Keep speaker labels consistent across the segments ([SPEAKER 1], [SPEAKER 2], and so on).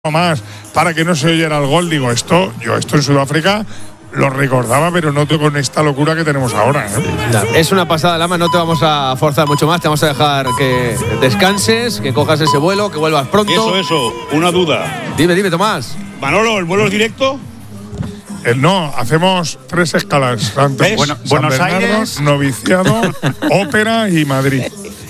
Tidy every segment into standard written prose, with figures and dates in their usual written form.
[SPEAKER 1] más para que no se oyera el gol. Digo, esto en Sudáfrica lo recordaba, pero no con esta locura que tenemos ahora, ¿eh?
[SPEAKER 2] Es una pasada, Lama, no te vamos a forzar mucho más, te vamos a dejar que descanses, que cojas ese vuelo, que vuelvas pronto.
[SPEAKER 3] Eso, una duda.
[SPEAKER 2] Dime, Tomás.
[SPEAKER 3] Manolo, ¿el vuelo es directo?
[SPEAKER 1] No, hacemos 3 escalas. Antes, San
[SPEAKER 3] Buenos
[SPEAKER 1] Bernardo,
[SPEAKER 3] Aires,
[SPEAKER 1] Noviciado, Ópera y Madrid.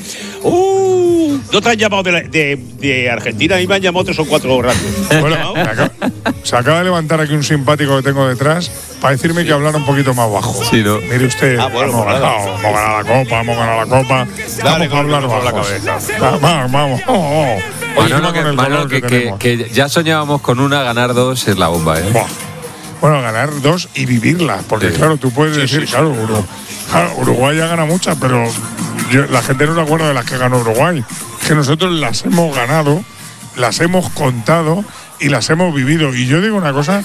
[SPEAKER 3] ¿No te han llamado de Argentina? A mí me han llamado 3 o 4 ratos.
[SPEAKER 1] Bueno, se acaba de levantar aquí un simpático que tengo detrás para decirme que hablara un poquito más bajo.
[SPEAKER 2] Sí, ¿no?
[SPEAKER 1] Mire usted, hemos ganado la copa.
[SPEAKER 3] Dale,
[SPEAKER 1] vamos a hablar
[SPEAKER 3] con la
[SPEAKER 1] bajos.
[SPEAKER 3] cabeza.
[SPEAKER 1] Vamos.
[SPEAKER 4] Manolo, que ya soñábamos con una, ganar 2 es la bomba, ¿eh?
[SPEAKER 1] Buah. Bueno, ganar 2 y vivirla, porque
[SPEAKER 4] Sí.
[SPEAKER 1] claro, tú puedes decir, claro, Uruguay ya gana muchas, pero la gente no se acuerda de las que ganó Uruguay. Es que nosotros las hemos ganado, las hemos contado y las hemos vivido. Y yo digo una cosa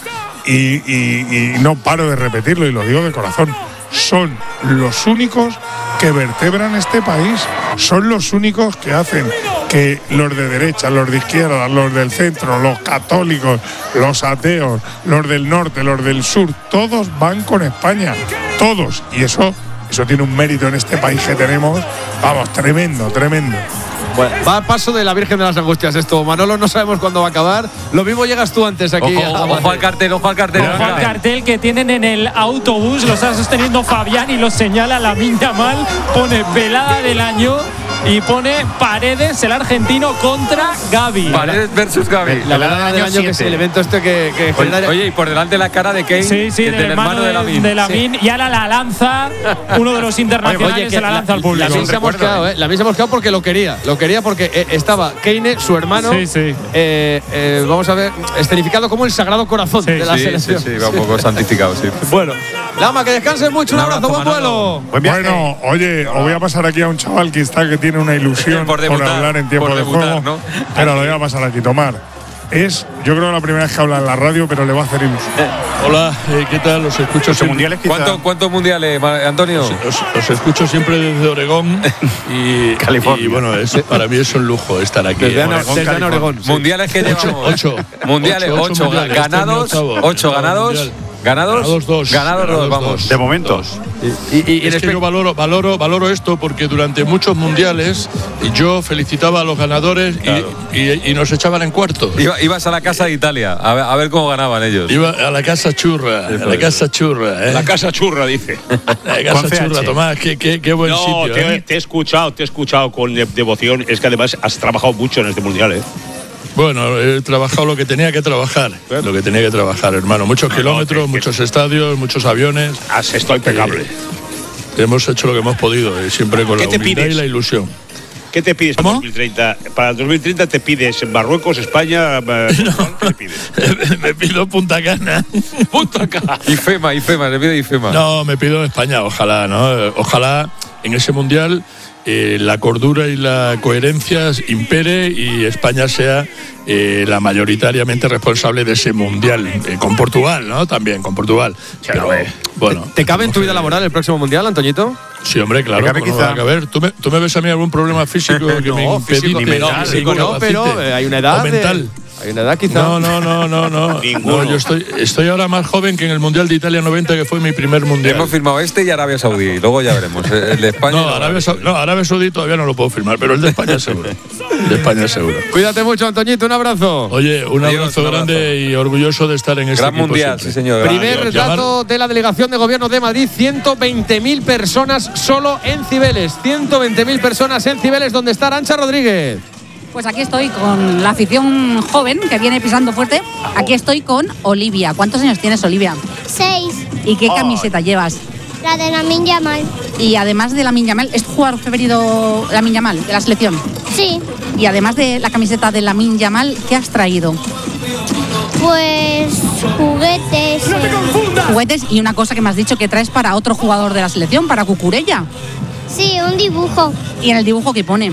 [SPEAKER 1] y no paro de repetirlo y lo digo de corazón. Son los únicos que vertebran este país. Son los únicos que hacen que los de derecha, los de izquierda, los del centro, los católicos, los ateos, los del norte, los del sur, todos van con España. Todos. Y eso tiene un mérito en este país que tenemos. Vamos, tremendo.
[SPEAKER 2] Bueno, va a paso de la Virgen de las Angustias esto, Manolo, no sabemos cuándo va a acabar. Lo mismo llegas tú antes aquí.
[SPEAKER 4] Ojo al cartel.
[SPEAKER 5] Ojo al cartel que tienen en el autobús, lo está sosteniendo Fabián y lo señala Lamine Yamal, pone velada del año y pone Paredes, el argentino, contra Gavi.
[SPEAKER 4] Paredes versus Gavi.
[SPEAKER 2] La velada del año, que es el evento este que genera.
[SPEAKER 4] Oye, y por delante la cara de Kane,
[SPEAKER 5] Sí,
[SPEAKER 4] que
[SPEAKER 5] del hermano de Lamine. Y ahora la lanza, uno de los internacionales se la lanza al público.
[SPEAKER 2] La misa hemos quedado porque lo quería porque estaba Kane, su hermano, vamos a ver, escenificado como el Sagrado Corazón de la selección.
[SPEAKER 4] Sí, va un poco santificado, sí.
[SPEAKER 2] Bueno, Lama, que descanses mucho, un abrazo, buen vuelo.
[SPEAKER 1] Bueno, oye, os voy a pasar aquí a un chaval que tiene una ilusión por hablar en tiempo de juego, ¿no? Pero lo voy a pasar aquí, Tomar. Yo creo, la primera vez que habla en la radio, pero le va a hacer ilusión.
[SPEAKER 6] Hola, ¿qué tal? Los escucho siempre.
[SPEAKER 4] ¿Cuántos mundiales, Antonio?
[SPEAKER 6] Os escucho siempre desde Oregón y California. Y bueno, para mí es un lujo estar aquí.
[SPEAKER 2] Desde Oregón.
[SPEAKER 4] Mundiales que llevamos.
[SPEAKER 6] 8.
[SPEAKER 4] Mundiales, 8 ganados. 8 ganados. Ganados 2, vamos.
[SPEAKER 3] De momento.
[SPEAKER 6] Y es que yo valoro esto porque durante muchos mundiales yo felicitaba a los ganadores y nos echaban en cuartos.
[SPEAKER 4] Ibas a la casa de Italia a ver cómo ganaban ellos.
[SPEAKER 6] Iba a la casa churra, La casa churra,
[SPEAKER 3] dice.
[SPEAKER 6] La casa churra, Tomás, qué buen sitio.
[SPEAKER 3] Te he escuchado con devoción. Es que además has trabajado mucho en este mundial, ¿eh?
[SPEAKER 6] Bueno, he trabajado lo que tenía que trabajar. Lo que tenía que trabajar, hermano. Muchos kilómetros, muchos estadios, muchos aviones.
[SPEAKER 3] Has estado impecable.
[SPEAKER 6] Hemos hecho lo que hemos podido, siempre con la humildad y la ilusión.
[SPEAKER 3] ¿Qué te pides para 2030? Para el 2030 te pides Marruecos, España. ¿Qué te pides?
[SPEAKER 6] Me pido Punta Cana.
[SPEAKER 3] Punta Cana.
[SPEAKER 4] IFEMA, le pido IFEMA.
[SPEAKER 6] No, me pido España, ojalá, ¿no? Ojalá en ese mundial la cordura y la coherencia impere y España sea la mayoritariamente responsable de ese mundial. Con Portugal, ¿no? También, con Portugal. Pero, bueno.
[SPEAKER 2] ¿Te cabe en tu vida laboral el próximo mundial, Antoñito?
[SPEAKER 6] Sí, hombre, claro. A ver, ¿tú me ves a mí algún problema físico que me impedite?
[SPEAKER 2] Físico no, pero hay una edad.
[SPEAKER 6] O mental.
[SPEAKER 2] Hay una edad quizá.
[SPEAKER 6] No. Yo estoy ahora más joven que en el Mundial de Italia 90, que fue mi primer mundial.
[SPEAKER 4] Hemos firmado y Arabia Saudí, luego ya veremos. El de España.
[SPEAKER 6] Arabia Saudí todavía no lo puedo firmar, pero el de España seguro.
[SPEAKER 2] Cuídate mucho, Antoñito, un abrazo.
[SPEAKER 6] Oye, un abrazo grande y orgulloso de estar en este
[SPEAKER 4] gran
[SPEAKER 6] equipo
[SPEAKER 4] mundial,
[SPEAKER 6] siempre.
[SPEAKER 4] sí, señor.
[SPEAKER 2] Primer dato de la delegación de gobierno de Madrid: 120.000 personas solo en Cibeles. 120.000 personas en Cibeles, donde está Arantxa Rodríguez.
[SPEAKER 7] Pues aquí estoy con la afición joven que viene pisando fuerte. Aquí estoy con Olivia. ¿Cuántos años tienes, Olivia?
[SPEAKER 8] 6.
[SPEAKER 7] ¿Y qué camiseta llevas?
[SPEAKER 8] La de Lamine Yamal.
[SPEAKER 7] Y además de Lamine Yamal, ¿es tu jugador preferido Lamine Yamal de la selección?
[SPEAKER 8] Sí.
[SPEAKER 7] Y además de la camiseta de Lamine Yamal, ¿qué has traído?
[SPEAKER 8] Pues juguetes.
[SPEAKER 7] Juguetes y una cosa que me has dicho que traes para otro jugador de la selección, para Cucurella.
[SPEAKER 8] Sí, un dibujo.
[SPEAKER 7] ¿Y en el dibujo qué pone?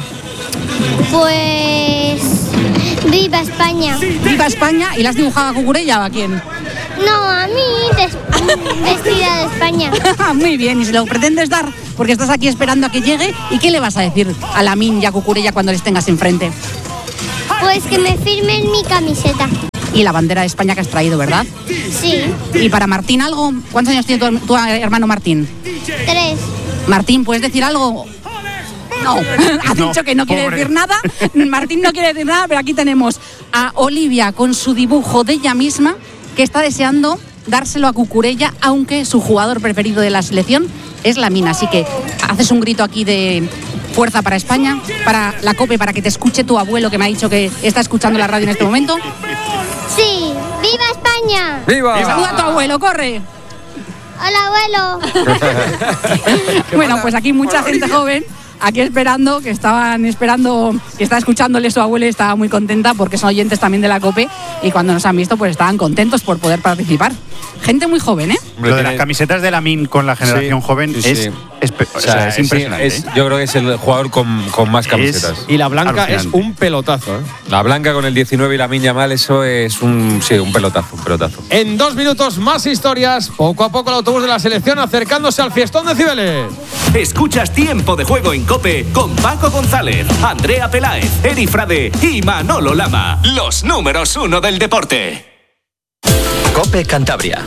[SPEAKER 8] Pues ¡Viva España!
[SPEAKER 7] ¡Viva España! ¿Y la has dibujado a Cucurella o a quién?
[SPEAKER 8] No, a mí, vestida de España.
[SPEAKER 7] Muy bien, ¿y se lo pretendes dar? Porque estás aquí esperando a que llegue. ¿Y qué le vas a decir a Lamine y a Cucurella cuando les tengas enfrente?
[SPEAKER 8] Pues que me firmen mi camiseta.
[SPEAKER 7] Y la bandera de España que has traído, ¿verdad?
[SPEAKER 8] Sí.
[SPEAKER 7] ¿Y para Martín algo? ¿Cuántos años tiene tu hermano Martín?
[SPEAKER 8] 3.
[SPEAKER 7] Martín, ¿puedes decir algo? No, ha dicho que no quiere decir nada. Martín no quiere decir nada, pero aquí tenemos a Olivia con su dibujo de ella misma, que está deseando dárselo a Cucurella, aunque su jugador preferido de la selección es Lamine. Así que haces un grito aquí de fuerza para España, para la COPE, para que te escuche tu abuelo, que me ha dicho que está escuchando la radio en este momento.
[SPEAKER 8] Sí. ¡Viva España!
[SPEAKER 4] ¡Viva!
[SPEAKER 7] Saluda a tu abuelo, corre.
[SPEAKER 8] Hola, abuelo.
[SPEAKER 7] Bueno, pues aquí mucha gente joven, aquí esperando, que está escuchándole su abuelo y estaba muy contenta porque son oyentes también de la COPE y cuando nos han visto pues estaban contentos por poder participar. Gente muy joven, ¿eh?
[SPEAKER 9] Lo de las camisetas de Lamine con la generación joven es impresionante.
[SPEAKER 4] Yo creo que es el jugador con más camisetas.
[SPEAKER 2] Y la blanca es un pelotazo, ¿eh?
[SPEAKER 4] La blanca con el 19 y Lamine Yamal, eso es un pelotazo.
[SPEAKER 2] En 2 minutos más historias, poco a poco el autobús de la selección acercándose al fiestón de Cibeles.
[SPEAKER 10] Escuchas Tiempo de Juego en COPE con Paco González, Andrea Peláez, Eri Frade y Manolo Lama. Los números 1 del deporte.
[SPEAKER 11] COPE Cantabria.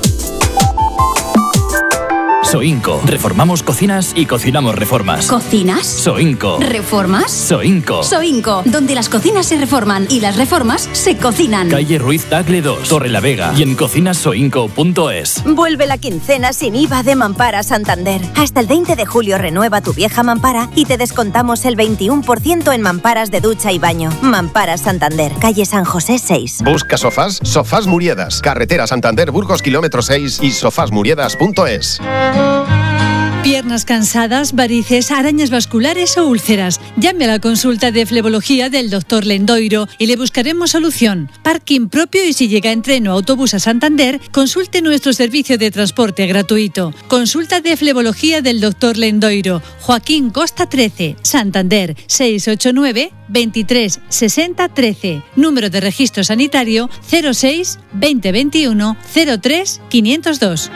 [SPEAKER 11] Soinco. Reformamos cocinas y cocinamos reformas.
[SPEAKER 12] ¿Cocinas?
[SPEAKER 11] Soinco.
[SPEAKER 12] ¿Reformas?
[SPEAKER 11] Soinco.
[SPEAKER 12] Soinco, donde las cocinas se reforman y las reformas se cocinan.
[SPEAKER 11] Calle Ruiz Tagle 2, Torre la Vega y en cocinasoinco.es.
[SPEAKER 13] Vuelve la quincena sin IVA de Mampara Santander. Hasta el 20 de julio renueva tu vieja mampara y te descontamos el 21% en mamparas de ducha y baño. Mampara Santander, calle San José 6.
[SPEAKER 14] Busca sofás, Sofás Muriedas, carretera Santander Burgos kilómetro 6 y sofasmuriedas.es.
[SPEAKER 15] Piernas cansadas, varices, arañas vasculares o úlceras. Llame a la consulta de flebología del Dr. Lendoiro y le buscaremos solución. Parking propio y si llega en tren o autobús a Santander, consulte nuestro servicio de transporte gratuito. Consulta de flebología del Dr. Lendoiro. Joaquín Costa 13, Santander 689 23 60 13. Número de registro sanitario 06 2021 03 502.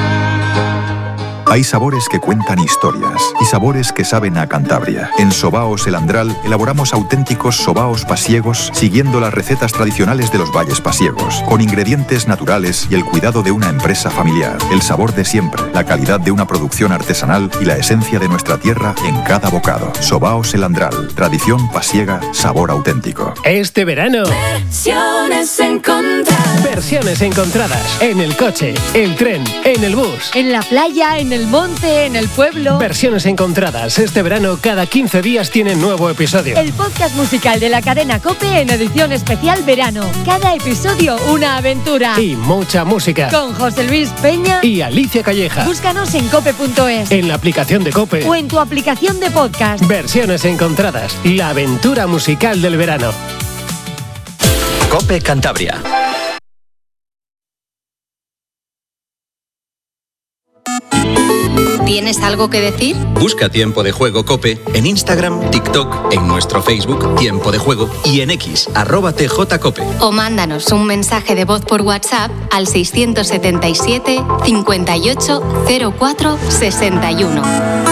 [SPEAKER 16] Hay sabores que cuentan historias y sabores que saben a Cantabria. En Sobaos El Andral elaboramos auténticos sobaos pasiegos siguiendo las recetas tradicionales de los valles pasiegos, con ingredientes naturales y el cuidado de una empresa familiar. El sabor de siempre, la calidad de una producción artesanal y la esencia de nuestra tierra en cada bocado. Sobaos El Andral, tradición pasiega, sabor auténtico.
[SPEAKER 17] Este verano,
[SPEAKER 18] versiones encontradas.
[SPEAKER 17] Versiones encontradas. En el coche, el tren, en el bus,
[SPEAKER 19] en la playa, en el monte, en el pueblo.
[SPEAKER 17] Versiones encontradas. Este verano, cada 15 días tiene nuevo episodio.
[SPEAKER 19] El podcast musical de la cadena COPE en edición especial verano. Cada episodio una aventura.
[SPEAKER 17] Y mucha música.
[SPEAKER 19] Con José Luis Peña
[SPEAKER 17] y Alicia Calleja.
[SPEAKER 19] Búscanos en cope.es.
[SPEAKER 17] En la aplicación de COPE.
[SPEAKER 19] O en tu aplicación de podcast.
[SPEAKER 17] Versiones encontradas. La aventura musical del verano.
[SPEAKER 11] COPE Cantabria.
[SPEAKER 12] ¿Tienes algo que decir?
[SPEAKER 11] Busca Tiempo de Juego COPE en Instagram, TikTok, en nuestro Facebook Tiempo de Juego y en X @TJCOPE.
[SPEAKER 12] O mándanos un mensaje de voz por WhatsApp al 677 58 04 61.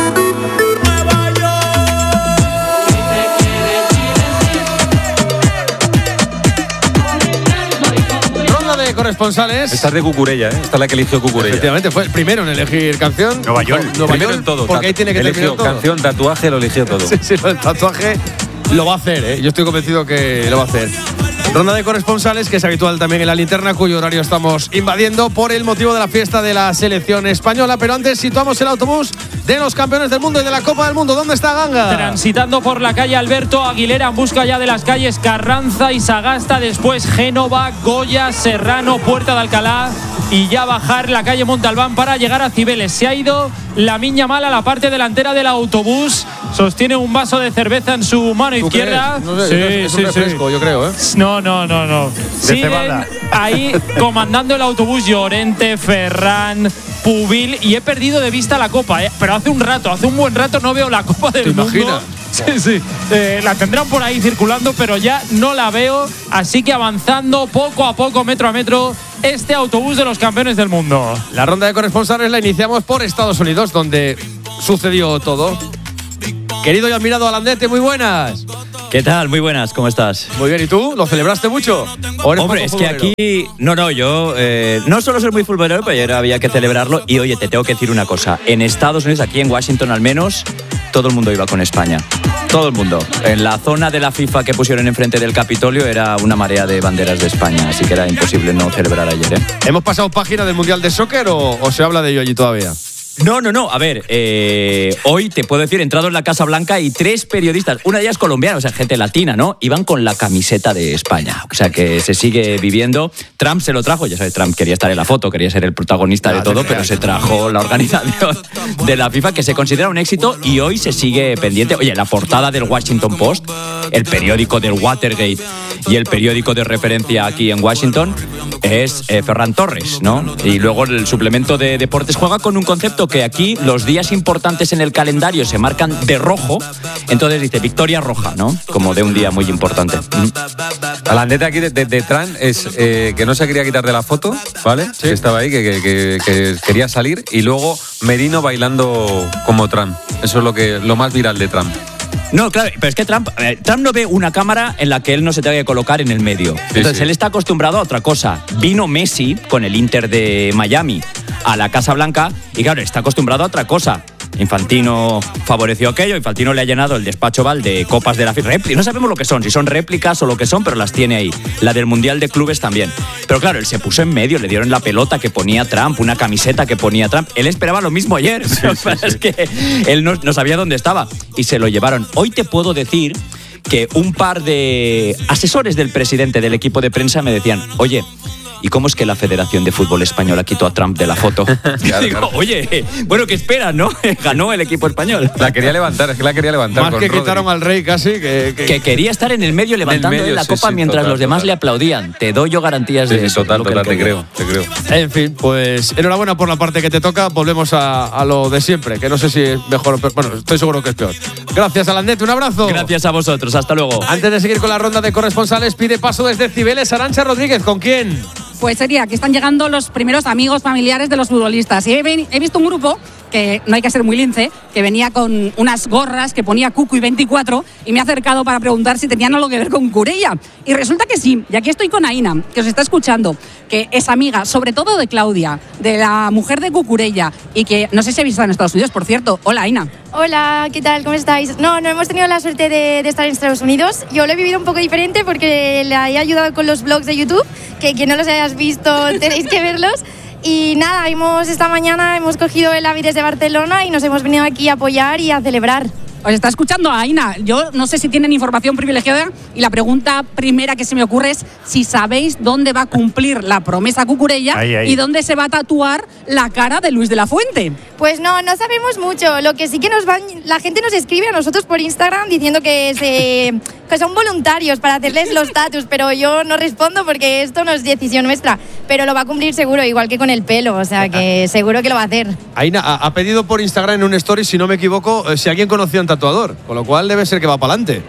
[SPEAKER 2] Corresponsales.
[SPEAKER 4] Esta es de Cucurella, ¿eh? Esta es la que eligió Cucurella.
[SPEAKER 2] Efectivamente, fue el primero en elegir canción.
[SPEAKER 9] Nueva York.
[SPEAKER 4] Primero en todo.
[SPEAKER 2] Porque ahí tiene que terminar todo.
[SPEAKER 4] Canción, tatuaje, lo eligió todo.
[SPEAKER 2] Sí, el tatuaje lo va a hacer, ¿eh? Yo estoy convencido que lo va a hacer. Ronda de corresponsales, que es habitual también en la linterna, cuyo horario estamos invadiendo por el motivo de la fiesta de la selección española. Pero antes situamos el autobús de los campeones del mundo y de la Copa del Mundo. ¿Dónde está Ganga?
[SPEAKER 5] Transitando por la calle Alberto Aguilera en busca ya de las calles Carranza y Sagasta, después Génova, Goya, Serrano, Puerta de Alcalá y ya bajar la calle Montalbán para llegar a Cibeles. Se ha ido Lamine Yamal a la parte delantera del autobús, sostiene un vaso de cerveza en su mano izquierda.
[SPEAKER 2] No sé, es un refresco, yo creo, ¿eh?
[SPEAKER 5] No. Siguen ahí comandando el autobús Llorente, Ferran, Pubil, y he perdido de vista la copa, pero hace un buen rato no veo la Copa del Mundo.
[SPEAKER 2] ¿Te imaginas?
[SPEAKER 5] Sí. La tendrán por ahí circulando, pero ya no la veo. Así que avanzando poco a poco, metro a metro, este autobús de los campeones del mundo.
[SPEAKER 2] La ronda de corresponsales la iniciamos por Estados Unidos, donde sucedió todo. Querido y admirado Alandete, muy buenas.
[SPEAKER 20] ¿Qué tal? Muy buenas, ¿cómo estás?
[SPEAKER 2] Muy bien, ¿y tú? ¿Lo celebraste mucho?
[SPEAKER 20] Hombre, es que aquí... No, yo no solo soy muy futbolero, pero ayer había que celebrarlo. Y oye, te tengo que decir una cosa. En Estados Unidos, aquí en Washington al menos, todo el mundo iba con España. Todo el mundo. En la zona de la FIFA que pusieron enfrente del Capitolio era una marea de banderas de España, así que era imposible no celebrar ayer, ¿eh?
[SPEAKER 2] ¿Hemos pasado página del Mundial de Soccer o se habla de ello allí todavía?
[SPEAKER 20] No. A ver, hoy te puedo decir, he entrado en la Casa Blanca y 3 periodistas, una de ellas colombiana, o sea, gente latina, ¿no? Iban con la camiseta de España. O sea, que se sigue viviendo. Trump se lo trajo, ya sabes, Trump quería estar en la foto, quería ser el protagonista de todo, pero se trajo la organización de la FIFA, que se considera un éxito y hoy se sigue pendiente. Oye, la portada del Washington Post, el periódico del Watergate y el periódico de referencia aquí en Washington, es Ferran Torres, ¿no? Y luego el suplemento de deportes juega con un concepto que aquí los días importantes en el calendario se marcan de rojo, entonces dice victoria roja, ¿no? Como de un día muy importante.
[SPEAKER 4] La andeta aquí de Trump es que no se quería quitar de la foto, ¿vale? Sí. Que estaba ahí, que quería salir, y luego Merino bailando como Trump. Eso es lo más viral de Trump.
[SPEAKER 20] No, claro, pero es que Trump no ve una cámara en la que él no se tenga que colocar en el medio. Entonces él está acostumbrado a otra cosa. Vino Messi con el Inter de Miami a la Casa Blanca y claro, está acostumbrado a otra cosa. Infantino favoreció aquello, Infantino le ha llenado el despacho Oval de copas de la FIFA. No sabemos lo que son, si son réplicas o lo que son, pero las tiene ahí. La del Mundial de Clubes también. Pero claro, él se puso en medio, le dieron la pelota que ponía Trump, una camiseta que ponía Trump. Él esperaba lo mismo ayer, pero es que él no sabía dónde estaba y se lo llevaron. Hoy te puedo decir que un par de asesores del presidente del equipo de prensa me decían, oye, ¿y cómo es que la Federación de Fútbol Española quitó a Trump de la foto? Digo, oye, bueno, ¿qué esperas, no? Ganó el equipo español.
[SPEAKER 4] La quería levantar.
[SPEAKER 2] Más que Rodri. Quitaron al rey casi.
[SPEAKER 20] Que quería estar en el medio levantando la copa mientras los demás le aplaudían. Te doy yo garantías de eso.
[SPEAKER 4] Total, te creo.
[SPEAKER 2] En fin, pues enhorabuena por la parte que te toca. Volvemos a lo de siempre, que no sé si es mejor o peor. Bueno, estoy seguro que es peor. Gracias, Alandete, un abrazo.
[SPEAKER 20] Gracias a vosotros, hasta luego.
[SPEAKER 2] Antes de seguir con la ronda de corresponsales, pide paso desde Cibeles Arantxa Rodríguez. ¿Con quién?
[SPEAKER 7] Pues sería que están llegando los primeros amigos familiares de los futbolistas. Y he visto un grupo, que no hay que ser muy lince, que venía con unas gorras que ponía Cucu y 24 y me ha acercado para preguntar si tenían algo que ver con Cucurella. Y resulta que sí. Y aquí estoy con Aina, que os está escuchando, que es amiga, sobre todo de Claudia, de la mujer de Cucurella, y que no sé si habéis estado en Estados Unidos, por cierto. Hola, Aina.
[SPEAKER 21] Hola, ¿qué tal? ¿Cómo estáis? No hemos tenido la suerte de estar en Estados Unidos. Yo lo he vivido un poco diferente porque le he ayudado con los vlogs de YouTube, que quien no los hayas visto tenéis que verlos. Y nada, esta mañana hemos cogido el AVI desde Barcelona y nos hemos venido aquí a apoyar y a celebrar.
[SPEAKER 7] Os está escuchando Aina. Yo no sé si tienen información privilegiada y la pregunta primera que se me ocurre es si sabéis dónde va a cumplir la promesa Cucurella y dónde se va a tatuar la cara de Luis de la Fuente.
[SPEAKER 21] Pues no sabemos mucho. Lo que sí que la gente nos escribe a nosotros por Instagram diciendo que son voluntarios para hacerles los tatus, pero yo no respondo porque esto no es decisión nuestra. Pero lo va a cumplir seguro, igual que con el pelo, o sea que seguro que lo va a hacer.
[SPEAKER 2] Aina ha pedido por Instagram en un story, si no me equivoco, si alguien conocía a un tatuador, con lo cual debe ser que va para adelante.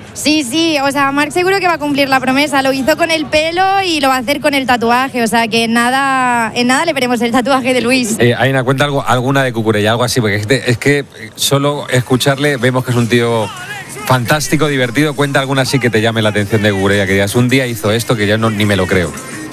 [SPEAKER 21] Sí, o sea, Marc seguro que va a cumplir la promesa. Lo hizo con el pelo y lo va a hacer con el tatuaje, o sea que en nada le veremos el tatuaje de Luis.
[SPEAKER 4] Aina, cuenta alguna de Cucurella, algo así, porque es que solo escucharle vemos que es un tío fantástico, divertido. Cuenta alguna así que te llame la atención de Cucurella, que digas, un día hizo esto que yo ni me lo creo.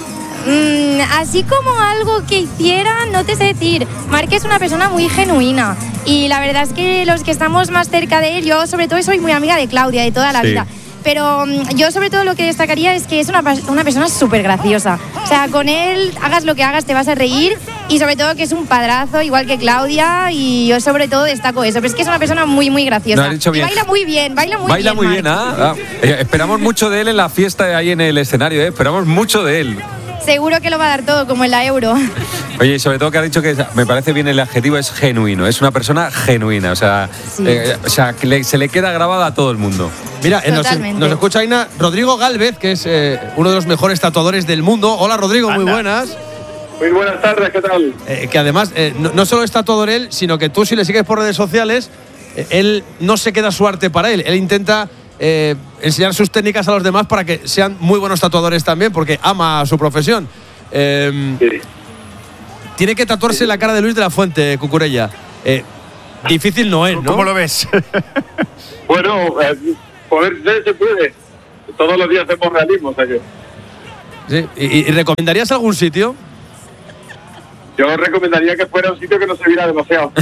[SPEAKER 21] Así como algo que hiciera, no te sé decir. Marc es una persona muy genuina y la verdad es que los que estamos más cerca de él, yo sobre todo soy muy amiga de Claudia de toda la vida, pero yo sobre todo lo que destacaría es que es una persona súper graciosa. O sea, con él hagas lo que hagas te vas a reír y sobre todo que es un padrazo igual que Claudia, y yo sobre todo destaco eso, pero es que es una persona muy muy graciosa.
[SPEAKER 4] Y
[SPEAKER 21] baila muy bien,
[SPEAKER 4] baila muy bien. Esperamos mucho de él en la fiesta ahí en el escenario, esperamos mucho de él.
[SPEAKER 21] Seguro que lo va a dar todo, como en la Euro.
[SPEAKER 4] Oye, y sobre todo que ha dicho que me parece bien el adjetivo, es genuino. Es una persona genuina, o sea, que se le queda grabada a todo el mundo.
[SPEAKER 2] Mira, nos escucha Aina Rodrigo Gálvez, que es uno de los mejores tatuadores del mundo. Hola, Rodrigo, muy buenas.
[SPEAKER 22] Muy buenas tardes, ¿qué tal?
[SPEAKER 2] Que además, no solo es tatuador él, sino que tú, si le sigues por redes sociales, él no se queda su arte para él. Él intenta enseñar sus técnicas a los demás para que sean muy buenos tatuadores también, porque ama su profesión. Tiene que tatuarse la cara de Luis de la Fuente, Cucurella. Difícil no es, ¿no?
[SPEAKER 22] ¿Cómo lo ves? Bueno, Poder ser se puede. Todos los días hacemos realismo, o sea que...
[SPEAKER 2] Sí. ¿Y recomendarías algún sitio?
[SPEAKER 22] Yo recomendaría que fuera un sitio que no se viera demasiado.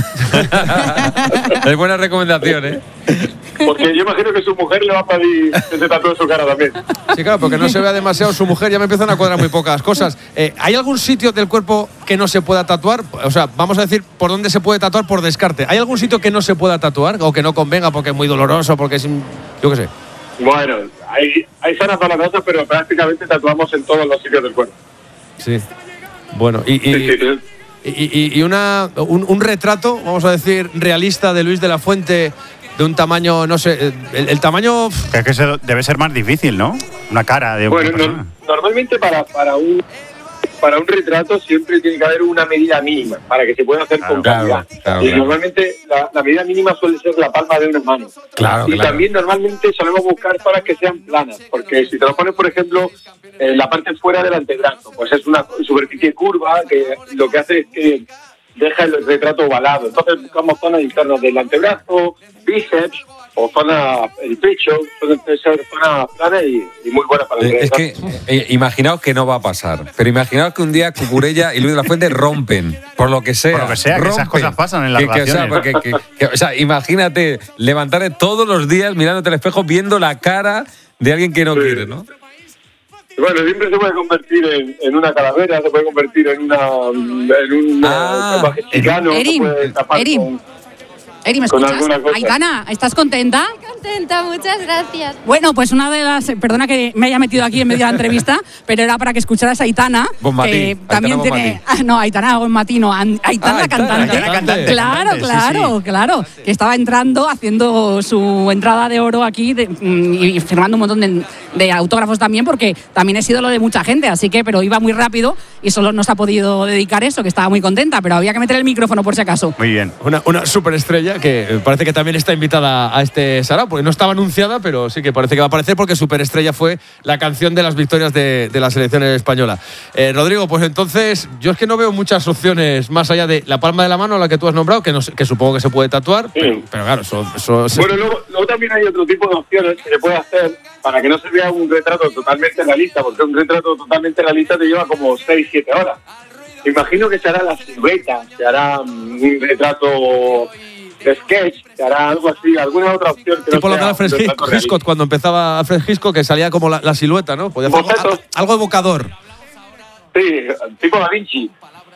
[SPEAKER 4] Es buena recomendación, ¿eh?
[SPEAKER 22] Porque yo imagino que su mujer le va a pedir que se tatúe su cara también.
[SPEAKER 2] Sí, claro, porque no se vea demasiado su mujer, ya me empiezan a cuadrar muy pocas cosas. ¿Hay algún sitio del cuerpo que no se pueda tatuar? O sea, vamos a decir por dónde se puede tatuar por descarte. ¿Hay algún sitio que no se pueda tatuar o que no convenga porque es muy doloroso, porque es... yo qué sé?
[SPEAKER 22] Bueno, hay zonas dolorosas, pero prácticamente tatuamos en todos los sitios del cuerpo.
[SPEAKER 2] Sí. Bueno, y un retrato, vamos a decir, realista de Luis de la Fuente, de un tamaño, no sé, el tamaño...
[SPEAKER 9] Es que debe ser más difícil, ¿no? Una cara de una persona.
[SPEAKER 22] Normalmente para un retrato siempre tiene que haber una medida mínima para que se pueda hacer con calidad. Y normalmente la medida mínima suele ser la palma de una mano. Y también normalmente solemos buscar zonas que sean planas, porque si te lo pones, por ejemplo, en la parte fuera del antebrazo, pues es una superficie curva que lo que hace es que deja el retrato ovalado. Entonces buscamos zonas internas del antebrazo, bíceps o el pecho, puede ser zona plana y muy buena para el retrato.
[SPEAKER 4] Es que imaginaos que no va a pasar, pero imaginaos que un día Cucurella y Luis de la Fuente rompen, por lo que sea.
[SPEAKER 9] Por lo que sea, rompen, que esas cosas pasan en las relaciones.
[SPEAKER 4] O sea, imagínate levantarte todos los días mirándote al espejo viendo la cara de alguien que no quiere, ¿no?
[SPEAKER 22] Bueno, siempre se puede convertir en una calavera, se puede convertir en un tatuaje chicano, se puede tapar
[SPEAKER 7] Eri, ¿me escuchas? Aitana, ¿estás contenta?
[SPEAKER 21] Contenta, muchas gracias.
[SPEAKER 7] Bueno, pues una de las... Perdona que me haya metido aquí en medio de la entrevista, pero era para que escucharas a Aitana, que también tiene... No, Aitana Bonmatí, no, Aitana la cantante. Claro. Que estaba entrando, haciendo su entrada de oro aquí y firmando un montón de autógrafos también, porque también es ídolo de mucha gente, así que, pero iba muy rápido y solo nos ha podido dedicar eso, que estaba muy contenta, pero había que meter el micrófono por si acaso.
[SPEAKER 9] Muy bien.
[SPEAKER 2] Una superestrella que parece que también está invitada a este sarao, porque no estaba anunciada, pero sí que parece que va a aparecer, porque Superestrella fue la canción de las victorias de la selección española. Rodrigo, pues entonces yo es que no veo muchas opciones más allá de la palma de la mano, la que tú has nombrado, que supongo que se puede tatuar, pero claro, eso
[SPEAKER 22] Bueno, luego también hay otro tipo de opciones que se puede hacer para que no se vea un retrato totalmente realista, porque un retrato totalmente realista te lleva como 6-7 horas. Imagino que se hará la silueta, se hará un retrato de sketch, se hará algo así, alguna otra opción. Que
[SPEAKER 2] tipo
[SPEAKER 22] no
[SPEAKER 2] lo de Alfred Hitchcock, cuando empezaba Alfred Hitchcock, que salía como la silueta, ¿no? Podía hacer algo evocador.
[SPEAKER 22] Sí, tipo Da Vinci.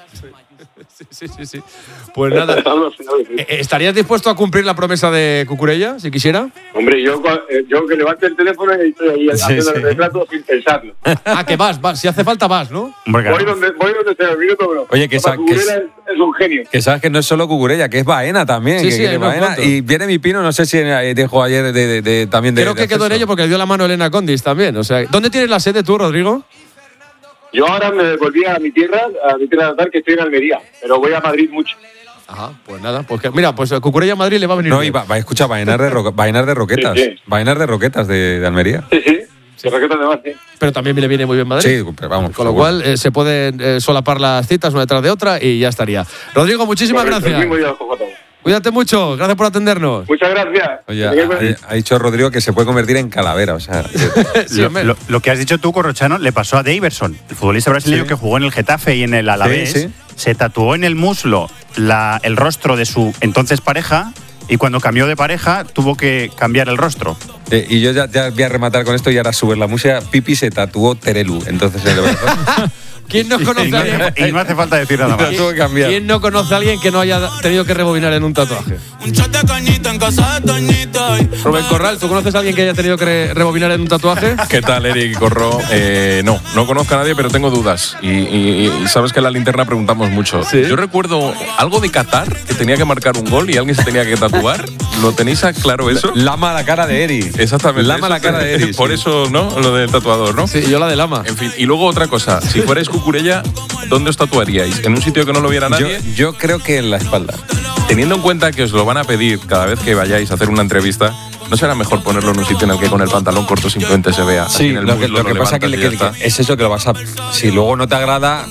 [SPEAKER 2] Sí. Pues nada. ¿Estarías dispuesto a cumplir la promesa de Cucurella, si quisiera?
[SPEAKER 22] Hombre, yo que levante el teléfono y estoy ahí haciendo el retrato sin pensarlo.
[SPEAKER 2] Que vas. Si hace falta, vas, ¿no?
[SPEAKER 22] Voy donde sea el minuto, bro.
[SPEAKER 4] Oye, que
[SPEAKER 22] Cucurella es un genio.
[SPEAKER 4] Que sabes que no es solo Cucurella, que es Baena también.
[SPEAKER 2] Sí,
[SPEAKER 4] Baena. Y viene mi Pino, no sé si dijo ayer también de...
[SPEAKER 2] Creo que quedó en ello porque le dio la mano a Elena Condis también. O sea, ¿dónde tienes la sede tú, Rodrigo?
[SPEAKER 22] Yo ahora me volví a mi tierra natal, que estoy en Almería, pero voy a Madrid mucho.
[SPEAKER 2] Ajá, pues nada, pues mira, pues Cucurella a Madrid le va a venir.
[SPEAKER 4] No, y escucha, Baenar de Roquetas.
[SPEAKER 22] Sí.
[SPEAKER 4] Baenar de Roquetas de Almería.
[SPEAKER 22] Sí, Roquetas de Mar, sí.
[SPEAKER 2] Pero también le viene muy bien Madrid.
[SPEAKER 4] Sí, pero vamos.
[SPEAKER 2] Con lo cual se pueden solapar las citas una detrás de otra y ya estaría. Rodrigo, muchísimas gracias. Cuídate mucho, gracias por atendernos.
[SPEAKER 22] Muchas gracias.
[SPEAKER 4] Oye, ha dicho Rodrigo que se puede convertir en calavera, o sea...
[SPEAKER 9] lo que has dicho tú, Corrochano, le pasó a Daverson, el futbolista brasileño que jugó en el Getafe y en el Alavés.
[SPEAKER 4] Sí.
[SPEAKER 9] Se tatuó en el muslo el rostro de su entonces pareja y cuando cambió de pareja tuvo que cambiar el rostro.
[SPEAKER 4] Y yo ya voy a rematar con esto y ahora subir la música. Pipi se tatuó Terelu, entonces...
[SPEAKER 2] ¿Quién no conoce a alguien?
[SPEAKER 9] Y no hace falta decir nada más.
[SPEAKER 2] ¿Quién no conoce a alguien que no haya tenido que rebobinar en un tatuaje? Rubén Corral, ¿tú conoces a alguien que haya tenido que rebobinar en un tatuaje?
[SPEAKER 1] ¿Qué tal, Eric Corro? No conozco a nadie, pero tengo dudas. Y sabes que en la linterna preguntamos mucho.
[SPEAKER 2] ¿Sí?
[SPEAKER 1] Yo recuerdo algo de Qatar, que tenía que marcar un gol y alguien se tenía que tatuar. ¿Lo tenéis claro eso?
[SPEAKER 4] Lama la cara de Eri.
[SPEAKER 1] Exactamente.
[SPEAKER 4] Lama la cara de Eri.
[SPEAKER 1] Por eso, ¿no? Lo del tatuador, ¿no?
[SPEAKER 2] Sí, yo la de Lama.
[SPEAKER 1] En fin, y luego otra cosa. Si fuerais Cucurella, ¿dónde os tatuaríais? ¿En un sitio que no lo viera nadie?
[SPEAKER 4] Yo creo que en la espalda.
[SPEAKER 1] Teniendo en cuenta que os lo van a pedir cada vez que vayáis a hacer una entrevista, ¿no será mejor ponerlo en un sitio en el que con el pantalón corto simplemente se vea?
[SPEAKER 4] Sí, lo que pasa que es eso, que lo vas a... Si luego no te agrada,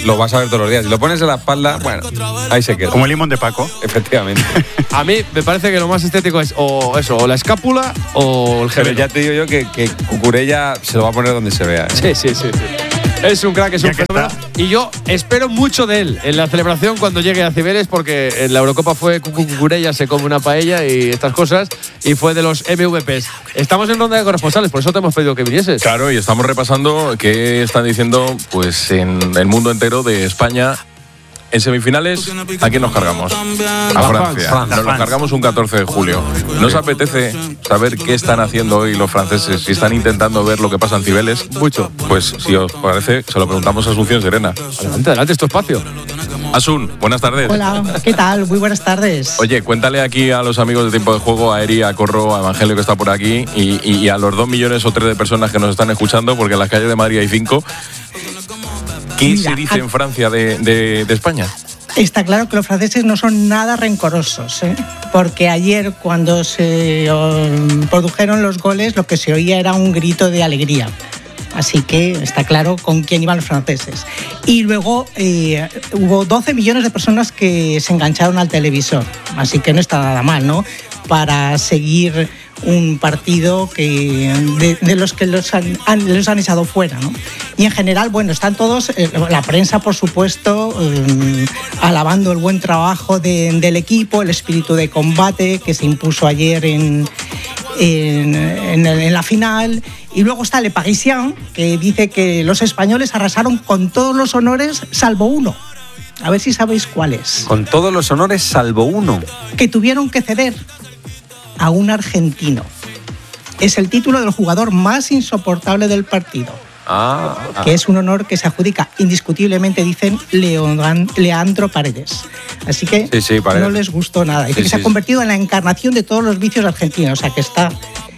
[SPEAKER 4] lo vas a ver todos los días. Si lo pones en la espalda, bueno, ahí se queda.
[SPEAKER 9] Como el limón de Paco.
[SPEAKER 4] Efectivamente.
[SPEAKER 2] A mí me parece que lo más estético es o la escápula o el gemelo.
[SPEAKER 4] Pero ya te digo yo que Cucurella se lo va a poner donde se vea.
[SPEAKER 2] Sí. Es un crack, es un fenómeno. Y yo espero mucho de él en la celebración cuando llegue a Cibeles, porque en la Eurocopa fue Cucurella, se come una paella y estas cosas, y fue de los MVPs. Estamos en ronda de corresponsales, por eso te hemos pedido que vinieses.
[SPEAKER 1] Claro, y estamos repasando qué están diciendo pues en el mundo entero de España. En semifinales, ¿a quién nos cargamos? A Francia. Nos lo cargamos un 14 de julio. ¿No os apetece saber qué están haciendo hoy los franceses? Si están intentando ver lo que pasa en Cibeles.
[SPEAKER 2] Mucho.
[SPEAKER 1] Pues si os parece, se lo preguntamos a Asunción Serena.
[SPEAKER 2] Adelante, es tu espacio.
[SPEAKER 1] Asun, buenas tardes.
[SPEAKER 3] Hola, ¿qué tal? Muy buenas tardes.
[SPEAKER 1] Oye, cuéntale aquí a los amigos de Tiempo de Juego, a Eri, a Corro, a Evangelio que está por aquí y a los 2 millones o 3 de personas que nos están escuchando, porque en las calles de Madrid hay 5. ¿Qué se dice en Francia de España?
[SPEAKER 3] Está claro que los franceses no son nada rencorosos, porque ayer cuando se produjeron los goles lo que se oía era un grito de alegría. Así que está claro con quién iban los franceses. Y luego hubo 12 millones de personas que se engancharon al televisor. Así que no está nada mal, ¿no? Para seguir un partido de los que los han echado fuera, ¿no? Y en general, bueno, están todos, la prensa, por supuesto, alabando el buen trabajo del equipo, el espíritu de combate que se impuso ayer en la final. Y luego está Le Parisien, que dice que los españoles arrasaron con todos los honores, salvo uno. A ver si sabéis cuál es.
[SPEAKER 4] Con todos los honores, salvo uno.
[SPEAKER 3] Que tuvieron que ceder a un argentino. Es el título del jugador más insoportable del partido. Que es un honor que se adjudica indiscutiblemente, dicen, Leandro Paredes. Así que no les gustó nada. Dice que se ha convertido en la encarnación de todos los vicios argentinos. O sea, que está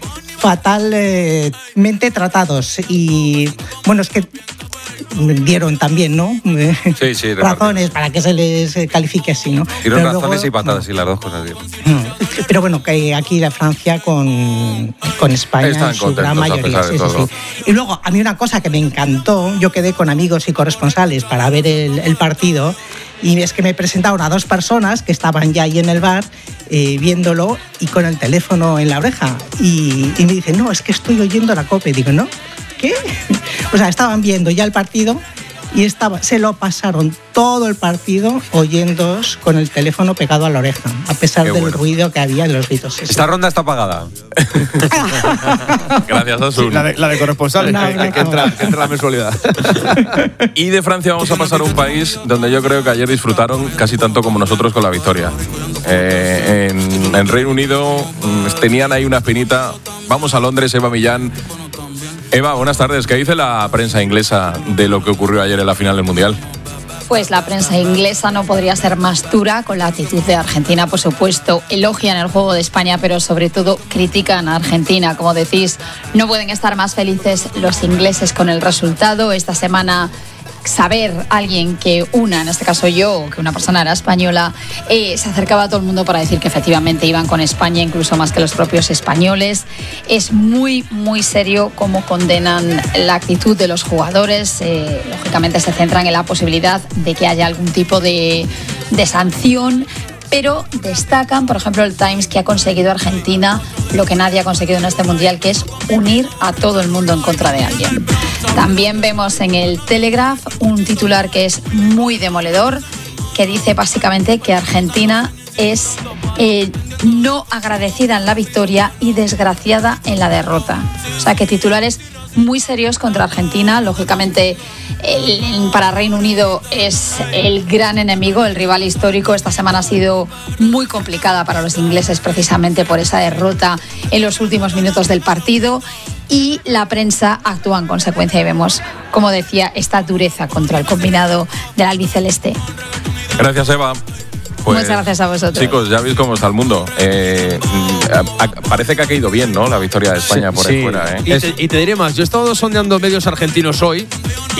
[SPEAKER 3] fatalmente tratados. Y bueno, es que dieron también, ¿no? Razones para que se les califique así, ¿no?
[SPEAKER 4] Dieron razones y patadas, y las dos cosas bien.
[SPEAKER 3] Pero bueno, que aquí la Francia con España
[SPEAKER 1] están
[SPEAKER 3] en su gran mayoría. Sí. Y luego, a mí una cosa que me encantó, yo quedé con amigos y corresponsales para ver el partido, y es que me presentaron a 2 personas que estaban ya ahí en el bar viéndolo y con el teléfono en la oreja. Y me dicen, no, es que estoy oyendo la COPE. Y digo, ¿no? ¿Qué? O sea, estaban viendo ya el partido y se lo pasaron todo el partido oyéndoos con el teléfono pegado a la oreja, a pesar del ruido que había de los gritos.
[SPEAKER 4] Esta ronda está apagada.
[SPEAKER 1] Gracias, Asun.
[SPEAKER 2] La de corresponsales, que entra la mensualidad.
[SPEAKER 1] Y de Francia vamos a pasar a un país donde yo creo que ayer disfrutaron casi tanto como nosotros con la victoria. En Reino Unido tenían ahí una espinita. Vamos a Londres, Eva Millán. Eva, buenas tardes. ¿Qué dice la prensa inglesa de lo que ocurrió ayer en la final del Mundial?
[SPEAKER 6] Pues la prensa inglesa no podría ser más dura con la actitud de Argentina, por supuesto. Elogian el juego de España, pero sobre todo critican a Argentina. Como decís, no pueden estar más felices los ingleses con el resultado. Esta semana, saber alguien que en este caso yo, que una persona era española, se acercaba a todo el mundo para decir que efectivamente iban con España, incluso más que los propios españoles. Es muy, muy serio cómo condenan la actitud de los jugadores. Lógicamente se centran en la posibilidad de que haya algún tipo de sanción, pero destacan, por ejemplo, el Times, que ha conseguido Argentina lo que nadie ha conseguido en este Mundial, que es unir a todo el mundo en contra de alguien. También vemos en el Telegraph un titular que es muy demoledor, que dice básicamente que Argentina es no agradecida en la victoria y desgraciada en la derrota. O sea, que titulares muy serios contra Argentina. Lógicamente, para Reino Unido es el gran enemigo, el rival histórico. Esta semana ha sido muy complicada para los ingleses precisamente por esa derrota en los últimos minutos del partido, y la prensa actúa en consecuencia y vemos, como decía, esta dureza contra el combinado del albiceleste.
[SPEAKER 1] Gracias, Eva. Pues,
[SPEAKER 6] muchas gracias a vosotros.
[SPEAKER 1] Chicos, ya veis cómo está el mundo. Parece que ha caído bien, ¿no? La victoria de España por ahí fuera.
[SPEAKER 2] Y te diré más, yo he estado sondeando medios argentinos hoy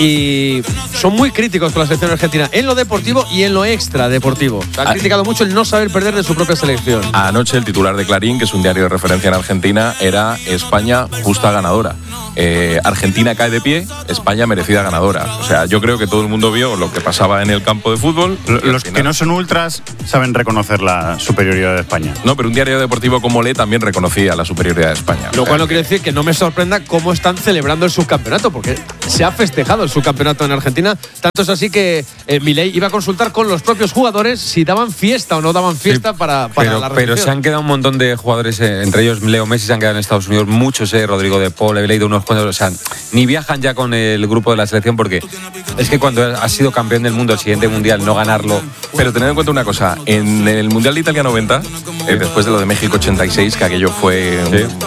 [SPEAKER 2] y son muy críticos con la selección argentina en lo deportivo y en lo extradeportivo. Han criticado mucho el no saber perder de su propia selección.
[SPEAKER 1] Anoche el titular de Clarín, que es un diario de referencia en Argentina, era España justa ganadora. Argentina cae de pie, España merecida ganadora. O sea, yo creo que todo el mundo vio lo que pasaba en el campo de fútbol.
[SPEAKER 9] Los que no son ultras saben reconocer la superioridad de España.
[SPEAKER 1] No, pero un diario deportivo como Le también reconocía la superioridad de España.
[SPEAKER 2] Lo cual no quiere decir que no me sorprenda cómo están celebrando el subcampeonato, porque se ha festejado el subcampeonato en Argentina. Tanto es así que Milei iba a consultar con los propios jugadores si daban fiesta o no daban fiesta para la recepción.
[SPEAKER 4] Pero se han quedado un montón de jugadores, entre ellos Leo Messi, se han quedado en Estados Unidos, muchos, Rodrigo de Paul, he leído unos cuantos, o sea, ni viajan ya con el grupo de la selección, porque es que cuando has sido campeón del mundo, el siguiente mundial, no ganarlo.
[SPEAKER 1] Pero tened en cuenta una cosa, en el Mundial de Italia 90, después de lo de México 86, que aquello fue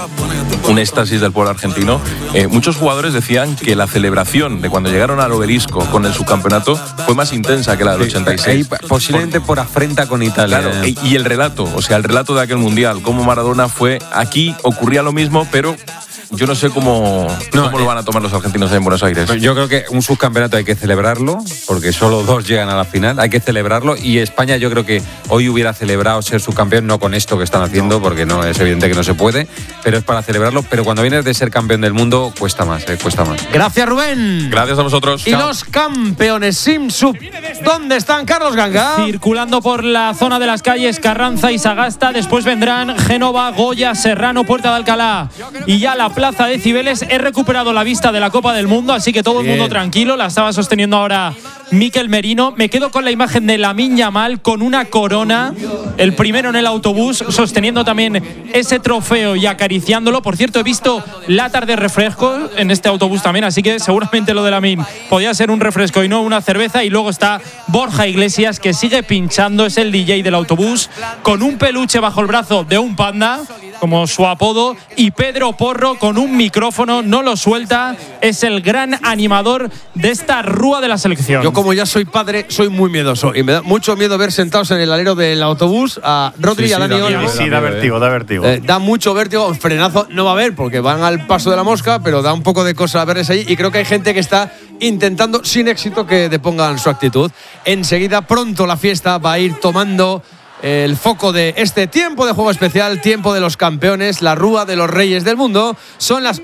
[SPEAKER 1] un éxtasis del pueblo argentino, muchos jugadores decían que la celebración de cuando llegaron al obelisco con el subcampeonato fue más intensa que la del 86.
[SPEAKER 4] Posiblemente por afrenta con Italia.
[SPEAKER 1] Claro, y el relato, o sea, el relato de aquel mundial, cómo Maradona fue aquí, ocurría lo mismo, pero yo no sé cómo lo van a tomar los argentinos en Buenos Aires.
[SPEAKER 4] Yo creo que un subcampeonato hay que celebrarlo, porque solo 2 llegan a la final, hay que celebrarlo, y España yo creo que hoy hubiera celebrado ser subcampeón, no con esto que están haciendo, porque no es evidente que no se puede, pero es para celebrarlo. Pero cuando vienes de ser campeón del mundo, cuesta más, cuesta más.
[SPEAKER 2] Gracias, Rubén.
[SPEAKER 1] Gracias a vosotros.
[SPEAKER 2] Y los campeones Simsub, ¿dónde están, Carlos Ganga?
[SPEAKER 5] Circulando por la zona de las calles Carranza y Sagasta. Después vendrán Génova, Goya, Serrano, Puerta de Alcalá y ya la Plaza de Cibeles. He recuperado la vista de la Copa del Mundo, así que todo el mundo tranquilo. La estaba sosteniendo ahora Mikel Merino. Me quedo con la imagen de Lamine Yamal con una corona, el primero en el autobús, sosteniendo también ese trofeo y acariciándolo. Por cierto, he visto latas de refresco en este autobús también, así que seguramente lo de Lamine podía ser un refresco y no una cerveza. Y luego está Borja Iglesias, que sigue pinchando, es el DJ del autobús, con un peluche bajo el brazo de un panda, como su apodo, y Pedro Porro con un micrófono, no lo suelta, es el gran animador de esta rúa de la selección.
[SPEAKER 2] Yo, como ya soy padre, soy muy miedoso y me da mucho miedo ver sentados en el alero del autobús a Rodri y a Dani Olmo.
[SPEAKER 9] Sí, da vértigo.
[SPEAKER 2] Da mucho vértigo, frenazo no va a haber porque van al paso de la mosca, pero da un poco de cosa verles ahí, y creo que hay gente que está intentando sin éxito que depongan su actitud. Enseguida, pronto la fiesta va a ir tomando el foco de este tiempo de juego especial, tiempo de los campeones, la rúa de los reyes del mundo. Son las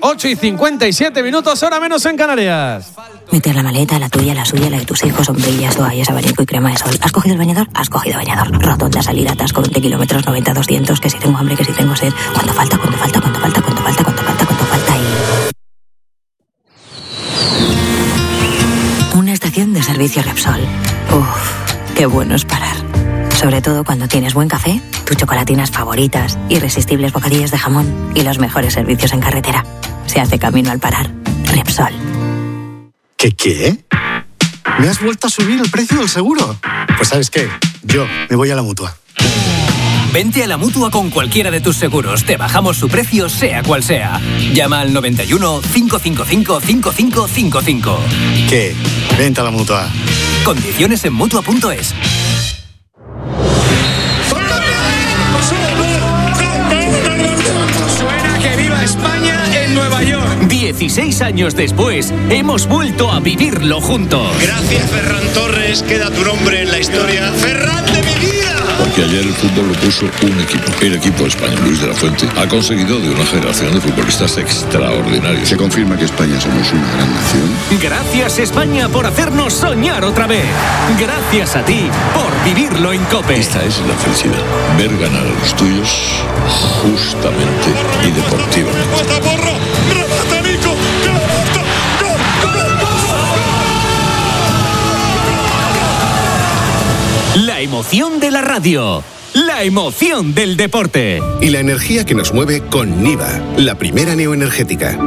[SPEAKER 2] 8:57, hora menos en Canarias.
[SPEAKER 8] Meter la maleta, la tuya, la suya, la de tus hijos, sombrillas, toallas, abanico y crema de sol. ¿Has cogido el bañador? Has cogido bañador. Rotonda, salida, atasco, 20 kilómetros, 90, 200, que si tengo hambre, que si tengo sed. ¿Cuánto falta y... Una estación de servicio Repsol. Uf, qué bueno es parar. Sobre todo cuando tienes buen café, tus chocolatinas favoritas, irresistibles bocadillos de jamón y los mejores servicios en carretera. Se hace camino al parar. Repsol.
[SPEAKER 10] ¿Qué? ¿Me has vuelto a subir el precio del seguro? Pues ¿sabes qué? Yo me voy a la Mutua.
[SPEAKER 23] Vente a la Mutua con cualquiera de tus seguros. Te bajamos su precio, sea cual sea. Llama al 91 555 5555.
[SPEAKER 10] ¿Qué? Vente a la Mutua.
[SPEAKER 23] Condiciones en Mutua.es.
[SPEAKER 24] Suena que viva España en Nueva York.
[SPEAKER 23] 16 años después, hemos vuelto a vivirlo juntos.
[SPEAKER 24] Gracias, Ferran Torres. Queda tu nombre en la historia. ¡Ferran de mi vida!
[SPEAKER 25] Porque ayer el fútbol lo puso un equipo. El equipo español. Luis de la Fuente ha conseguido de una generación de futbolistas extraordinarios.
[SPEAKER 26] Se confirma que España somos una gran nación.
[SPEAKER 23] Gracias, España, por hacernos soñar otra vez. Gracias a ti por vivirlo en COPE.
[SPEAKER 25] Esta es la felicidad. Ver ganar a los tuyos justamente y deportivamente.
[SPEAKER 24] ¡Remata, Porro! ¡Remata, Nico!
[SPEAKER 23] La emoción de la radio. La emoción del deporte.
[SPEAKER 27] Y la energía que nos mueve con Niva, la primera neoenergética.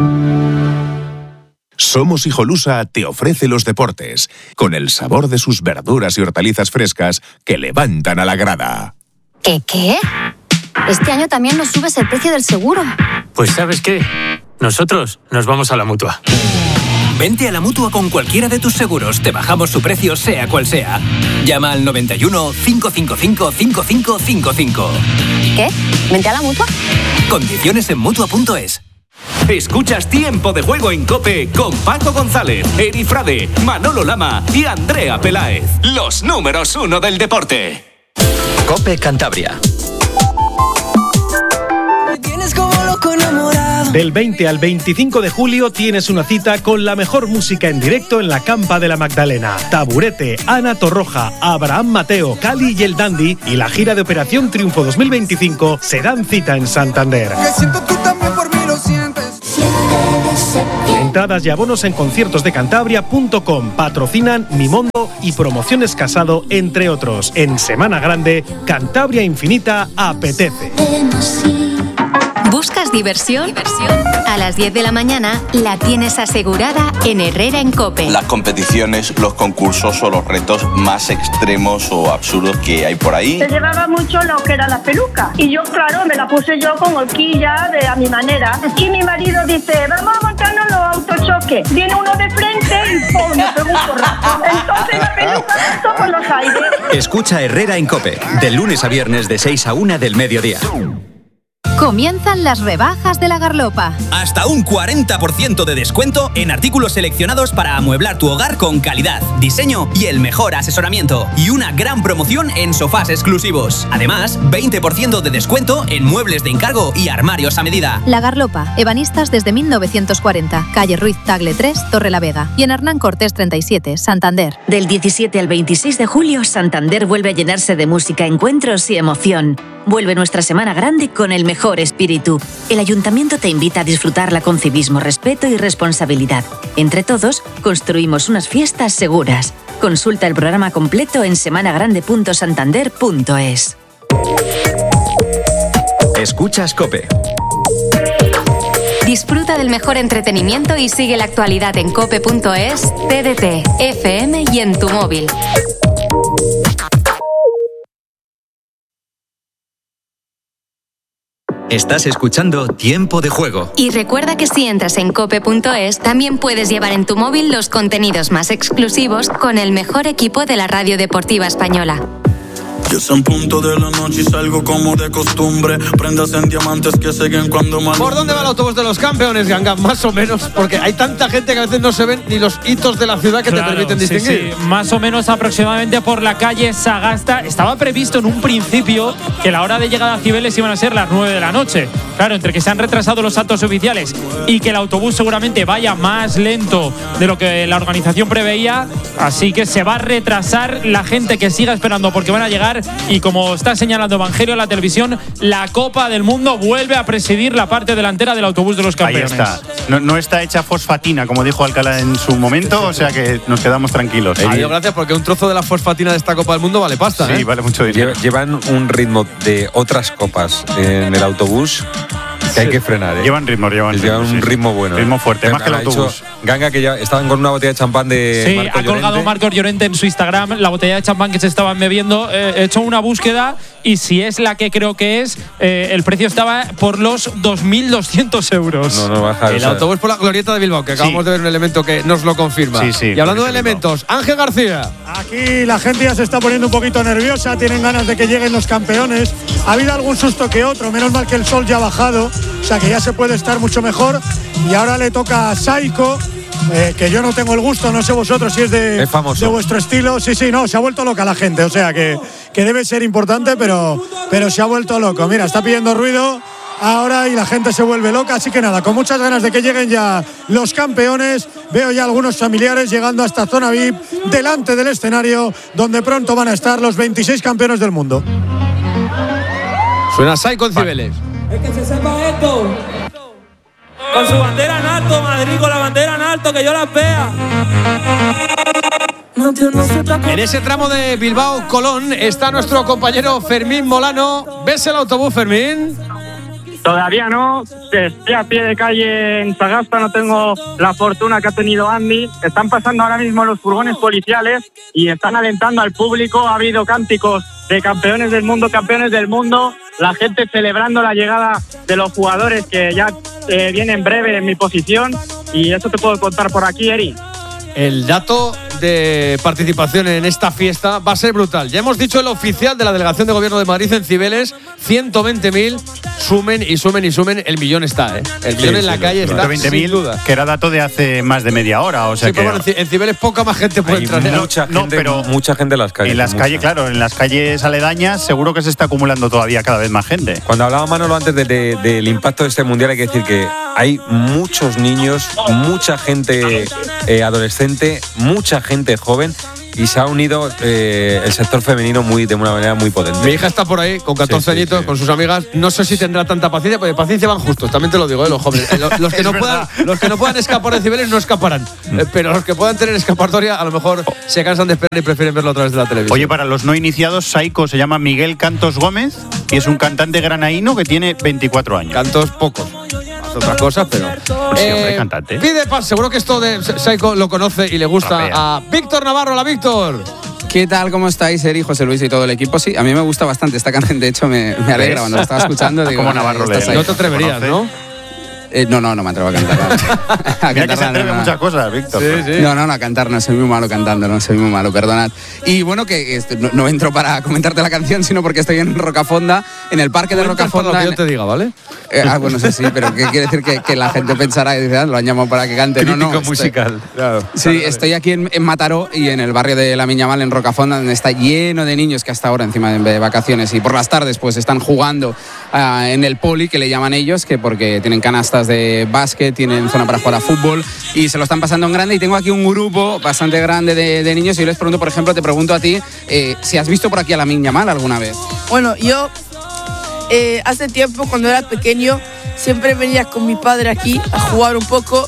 [SPEAKER 27] Somos Hijolusa te ofrece los deportes, con el sabor de sus verduras y hortalizas frescas que levantan a la grada.
[SPEAKER 28] ¿Qué? Este año también nos subes el precio del seguro.
[SPEAKER 29] Pues ¿sabes qué? Nosotros nos vamos a la Mutua.
[SPEAKER 23] Vente a la Mutua con cualquiera de tus seguros. Te bajamos su precio sea cual sea. Llama al 91 555 5555.
[SPEAKER 28] ¿Qué? ¿Vente a la Mutua?
[SPEAKER 23] Condiciones en Mutua.es.
[SPEAKER 11] Escuchas Tiempo de Juego en COPE con Paco González, Eri Frade, Manolo Lama y Andrea Peláez. Los números 1 del deporte.
[SPEAKER 23] COPE Cantabria.
[SPEAKER 13] Del 20 al 25 de julio tienes una cita con la mejor música en directo en la Campa de la Magdalena. Taburete, Ana Torroja, Abraham Mateo, Cali y el Dandy y la gira de Operación Triunfo 2025 se dan cita en Santander. Entradas y abonos en conciertosdecantabria.com. Patrocinan Mimondo y Promociones Casado, entre otros. En Semana Grande, Cantabria Infinita apetece.
[SPEAKER 12] ¿Buscas diversión? A las 10 de la mañana la tienes asegurada en Herrera en COPE.
[SPEAKER 14] Las competiciones, los concursos o los retos más extremos o absurdos que hay por ahí.
[SPEAKER 15] Se llevaba mucho lo que era la peluca. Y yo, claro, me la puse yo con horquilla a mi manera. Y mi marido dice, vamos a montarnos los autochoques. Viene uno de frente y ¡pum! Me pegó un porrazo. Entonces la peluca pasó por los aires.
[SPEAKER 23] Escucha Herrera en COPE. De lunes a viernes de 6 a 1 del mediodía.
[SPEAKER 12] Comienzan las rebajas de La Garlopa.
[SPEAKER 23] Hasta un 40% de descuento en artículos seleccionados para amueblar tu hogar con calidad, diseño y el mejor asesoramiento. Y una gran promoción en sofás exclusivos. Además, 20% de descuento en muebles de encargo y armarios a medida.
[SPEAKER 12] La Garlopa, ebanistas desde 1940. Calle Ruiz Tagle 3, Torrelavega. Y en Hernán Cortés 37, Santander.
[SPEAKER 16] Del 17 al 26 de julio, Santander vuelve a llenarse de música, encuentros y emoción. Vuelve nuestra Semana Grande con el mejor espíritu. El Ayuntamiento te invita a disfrutarla con civismo, respeto y responsabilidad. Entre todos, construimos unas fiestas seguras. Consulta el programa completo en semanagrande.santander.es.
[SPEAKER 23] Escuchas COPE.
[SPEAKER 12] Disfruta del mejor entretenimiento y sigue la actualidad en cope.es, TDT, FM y en tu móvil.
[SPEAKER 23] Estás escuchando Tiempo de Juego.
[SPEAKER 12] Y recuerda que si entras en cope.es, también puedes llevar en tu móvil los contenidos más exclusivos con el mejor equipo de la radio deportiva española.
[SPEAKER 17] Yo es en punto de la noche y salgo como de costumbre. Prendas en diamantes que siguen cuando mal.
[SPEAKER 2] ¿Por dónde va el autobús de los campeones, Ganga? Más o menos, porque hay tanta gente que a veces no se ven ni los hitos de la ciudad que te permiten distinguir.
[SPEAKER 5] Sí, más o menos aproximadamente por la calle Sagasta. Estaba previsto en un principio que la hora de llegada a Cibeles iban a ser las 9 de la noche. Claro, entre que se han retrasado los actos oficiales y que el autobús seguramente vaya más lento de lo que la organización preveía, así que se va a retrasar. La gente que siga esperando porque van a llegar. Y como está señalando Evangelio en la televisión, la Copa del Mundo vuelve a presidir la parte delantera del autobús de los campeones.
[SPEAKER 9] Ahí está. No está hecha fosfatina, como dijo Alcalá en su momento, o sea que nos quedamos tranquilos.
[SPEAKER 2] Adiós, gracias, porque un trozo de la fosfatina de esta Copa del Mundo vale pasta.
[SPEAKER 9] Sí, vale mucho dinero.
[SPEAKER 4] Llevan un ritmo de otras copas en el autobús que hay que frenar, ¿eh?
[SPEAKER 9] Llevan
[SPEAKER 4] un ritmo bueno.
[SPEAKER 9] Ritmo fuerte, más que el autobús.
[SPEAKER 4] Ganga, que ya estaban con una botella de champán de
[SPEAKER 5] sí,
[SPEAKER 4] Marcos
[SPEAKER 5] ha colgado
[SPEAKER 4] Llorente.
[SPEAKER 5] Marcos Llorente en su Instagram la botella de champán que se estaban bebiendo. He hecho una búsqueda y si es la que creo que es, el precio estaba por los 2.200 euros.
[SPEAKER 4] No baja.
[SPEAKER 2] El autobús por la glorieta de Bilbao, que acabamos de ver un elemento que nos lo confirma.
[SPEAKER 9] Sí,
[SPEAKER 2] y hablando de elementos, Ángel García.
[SPEAKER 18] Aquí la gente ya se está poniendo un poquito nerviosa, tienen ganas de que lleguen los campeones. Ha habido algún susto que otro, menos mal que el sol ya ha bajado, o sea que ya se puede estar mucho mejor. Y ahora le toca a Saiko, que yo no tengo el gusto, no sé vosotros si es de vuestro estilo. Sí, no, se ha vuelto loca la gente, o sea que debe ser importante, pero se ha vuelto loco. Mira, está pidiendo ruido ahora y la gente se vuelve loca, así que nada, con muchas ganas de que lleguen ya los campeones. Veo ya algunos familiares llegando a esta zona VIP, delante del escenario, donde pronto van a estar los 26 campeones del mundo.
[SPEAKER 2] Suena Saiko en Cibeles.
[SPEAKER 19] Es que se sepa esto. Con su bandera en alto, Madrid con la bandera en alto, que yo la vea.
[SPEAKER 2] En ese tramo de Bilbao-Colón está nuestro compañero Fermín Molano. ¿Ves el autobús, Fermín?
[SPEAKER 1] Todavía no, estoy a pie de calle en Sagasta, no tengo la fortuna que ha tenido Andy. Están pasando ahora mismo los furgones policiales y están alentando al público. Ha habido cánticos de campeones del mundo, la gente celebrando la llegada de los jugadores que ya vienen en breve en mi posición, y eso te puedo contar por aquí, Eri.
[SPEAKER 2] El dato de participación en esta fiesta va a ser brutal. Ya hemos dicho el oficial de la Delegación de Gobierno de Madrid en Cibeles, 120.000, sumen, el millón está, ¿eh? El millón en la calle está,
[SPEAKER 9] 120.000,
[SPEAKER 2] sin duda.
[SPEAKER 9] que era dato de hace más de media hora, o sea
[SPEAKER 2] sí,
[SPEAKER 9] que...
[SPEAKER 2] Bueno, en Cibeles poca más gente puede entrar.
[SPEAKER 4] Mucha gente en las calles.
[SPEAKER 9] En las calles, claro, en las calles aledañas seguro que se está acumulando todavía cada vez más gente.
[SPEAKER 4] Cuando hablaba Manolo antes del impacto de este Mundial, hay que decir que hay muchos niños, mucha gente adolescente, mucha gente joven, y se ha unido el sector femenino de una manera muy potente.
[SPEAKER 2] Mi hija está por ahí con 14 añitos, con sus amigas. No sé si tendrá tanta paciencia, porque paciencia van justos, también te lo digo, los jóvenes. Los que no puedan escapar de Cibeles no escaparán. Pero los que puedan tener escapatoria, a lo mejor se cansan de esperar y prefieren verlo a través de la televisión.
[SPEAKER 9] Oye, para los no iniciados, Saico se llama Miguel Cantos Gómez y es un cantante granaíno que tiene 24 años.
[SPEAKER 2] Cantos pocos. Otras cosas, pero
[SPEAKER 9] sí, hombre, cantante.
[SPEAKER 2] Pide paz, seguro que esto de Saico lo conoce y le gusta a Víctor Navarro. Hola, Víctor.
[SPEAKER 3] ¿Qué tal? ¿Cómo estáis, Eri, José Luis y todo el equipo? Sí, a mí me gusta bastante esta canción. De hecho, me alegra cuando la estaba escuchando. Digo,
[SPEAKER 9] como Navarro
[SPEAKER 3] no
[SPEAKER 9] te
[SPEAKER 3] atreverías,
[SPEAKER 2] ¿no?
[SPEAKER 3] No me atrevo a cantar.
[SPEAKER 9] Mira que se atreve muchas cosas, Víctor.
[SPEAKER 3] Sí. No, a cantar no, soy muy malo cantando, soy muy malo, perdonad. Y bueno, que no entro para comentarte la canción, sino porque estoy en Rocafonda, en el parque de Rocafonda.
[SPEAKER 2] Lo que yo te diga, ¿vale?
[SPEAKER 3] Bueno, sí, pero ¿qué quiere decir? Que la gente pensará que lo han llamado para que cante.
[SPEAKER 4] Crítico musical.
[SPEAKER 3] Claro. Sí, estoy aquí en Mataró y en el barrio de La Miñamal, en Rocafonda, donde está lleno de niños que hasta ahora, encima de vacaciones, y por las tardes pues están jugando en el poli, que le llaman ellos, que porque tienen canastas de básquet, tienen zona para jugar a fútbol y se lo están pasando en grande. Y tengo aquí un grupo bastante grande de niños y yo les pregunto, por ejemplo, te pregunto a ti, si has visto por aquí a la Miñamal alguna vez.
[SPEAKER 6] Bueno, yo hace tiempo, cuando era pequeño, siempre venía con mi padre aquí a jugar un poco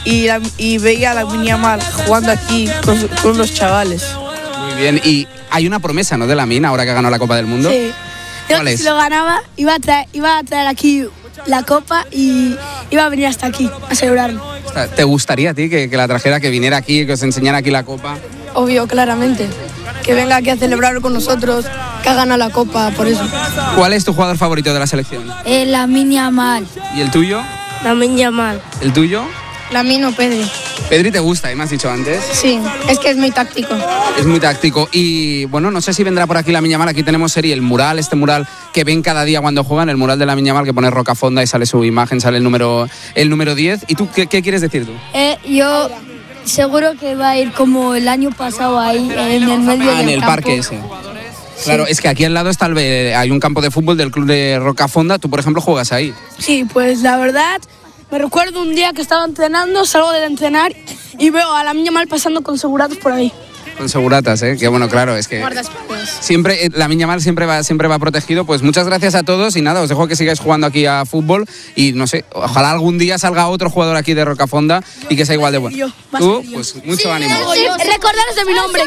[SPEAKER 6] y veía a la Miñamal jugando aquí con los chavales.
[SPEAKER 3] Muy bien, y hay una promesa, ¿no?, de la Min, ahora que ha ganado la Copa del Mundo.
[SPEAKER 7] Sí.
[SPEAKER 3] ¿Cuál es?
[SPEAKER 7] Si lo ganaba, iba a traer aquí la copa y iba a venir hasta aquí a celebrarlo.
[SPEAKER 3] ¿Te gustaría a ti que la trajera, que viniera aquí, que os enseñara aquí la copa?
[SPEAKER 7] Obvio, claramente. Que venga aquí a celebrarlo con nosotros, que ha ganado la copa, por eso.
[SPEAKER 3] ¿Cuál es tu jugador favorito de la selección?
[SPEAKER 7] Lamine Yamal.
[SPEAKER 3] ¿Y el tuyo?
[SPEAKER 7] Lamine Yamal.
[SPEAKER 3] ¿El tuyo?
[SPEAKER 7] Lamine o Pedri.
[SPEAKER 3] Pedri te gusta, me has dicho antes.
[SPEAKER 7] Sí, es que es muy táctico.
[SPEAKER 3] Es muy táctico. Y bueno, no sé si vendrá por aquí la Miñamal. Aquí tenemos, Eri, el mural, este mural que ven cada día cuando juegan, el mural de la Miñamal, que pone Rocafonda y sale su imagen, sale el número 10. ¿Y tú qué quieres decir tú?
[SPEAKER 7] Yo seguro que va a ir como el año pasado ahí, en el medio del campo.
[SPEAKER 3] En el parque ese. Claro, sí. Es que aquí al lado hay un campo de fútbol del club de Rocafonda. Tú, por ejemplo, juegas ahí.
[SPEAKER 7] Sí, pues la verdad, me recuerdo un día que estaba entrenando, salgo de entrenar y veo a la Miñamal pasando con seguratos por ahí.
[SPEAKER 3] Con seguratas, que bueno, claro, es que siempre la Miñamal siempre va protegido. Pues muchas gracias a todos y nada, os dejo que sigáis jugando aquí a fútbol y no sé, ojalá algún día salga otro jugador aquí de Rocafonda y que sea igual de bueno. Tú, pues mucho ánimo.
[SPEAKER 7] Recordaros de mi nombre,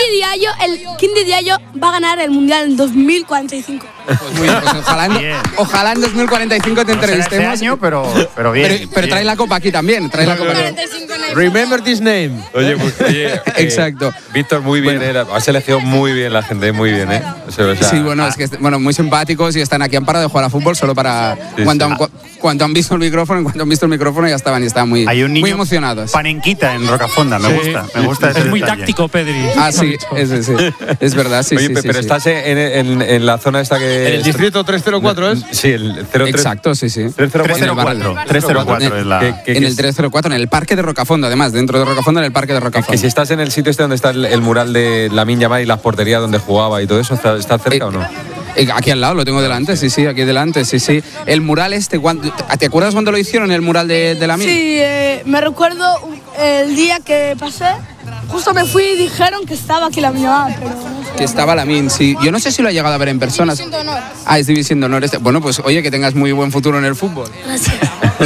[SPEAKER 7] Quindy Diallo va a ganar el Mundial en 2045.
[SPEAKER 3] Pues muy bien, pues ojalá en 2045 te entrevistemos.
[SPEAKER 9] Este año, pero bien.
[SPEAKER 3] Pero trae la copa aquí también, trae la copa.
[SPEAKER 2] Remember this name.
[SPEAKER 4] Oye,
[SPEAKER 3] exacto.
[SPEAKER 4] Víctor, muy bien, has elegido muy bien la gente, muy bien, O sea,
[SPEAKER 3] sí, bueno, es que muy simpáticos y están aquí, han parado de jugar a fútbol solo para cuando han visto el micrófono ya estaban muy emocionados.
[SPEAKER 9] Panenquita en Rocafonda, me gusta ese
[SPEAKER 5] Es muy
[SPEAKER 9] detalle.
[SPEAKER 5] táctico, Pedri.
[SPEAKER 3] Ah, sí, sí, es verdad, sí.
[SPEAKER 4] Oye, pero estás en la zona esta que...
[SPEAKER 2] ¿En el distrito 304 es?
[SPEAKER 4] Sí, el 03.
[SPEAKER 3] Exacto, sí.
[SPEAKER 9] 304 es la...
[SPEAKER 3] En el 304, en el parque de Rocafonda, además, dentro de Rocafonda, en el parque de Rocafonda.
[SPEAKER 4] Que si estás en el sitio este donde está el mural de Lamine Yamal y las porterías donde jugaba y todo eso, ¿está cerca o no?
[SPEAKER 3] Aquí al lado, lo tengo delante, sí, aquí delante, sí. El mural ¿te acuerdas cuando lo hicieron, el mural de Lamine?
[SPEAKER 7] Sí, me recuerdo el día que pasé, justo me fui y dijeron que estaba aquí la Miñamal, pero...
[SPEAKER 3] Que estaba Lamine, sí. Yo no sé si lo ha llegado a ver en persona.
[SPEAKER 7] Es División de Honor.
[SPEAKER 3] Es División de Honor. Bueno, pues oye, que tengas muy buen futuro en el fútbol.
[SPEAKER 7] Gracias.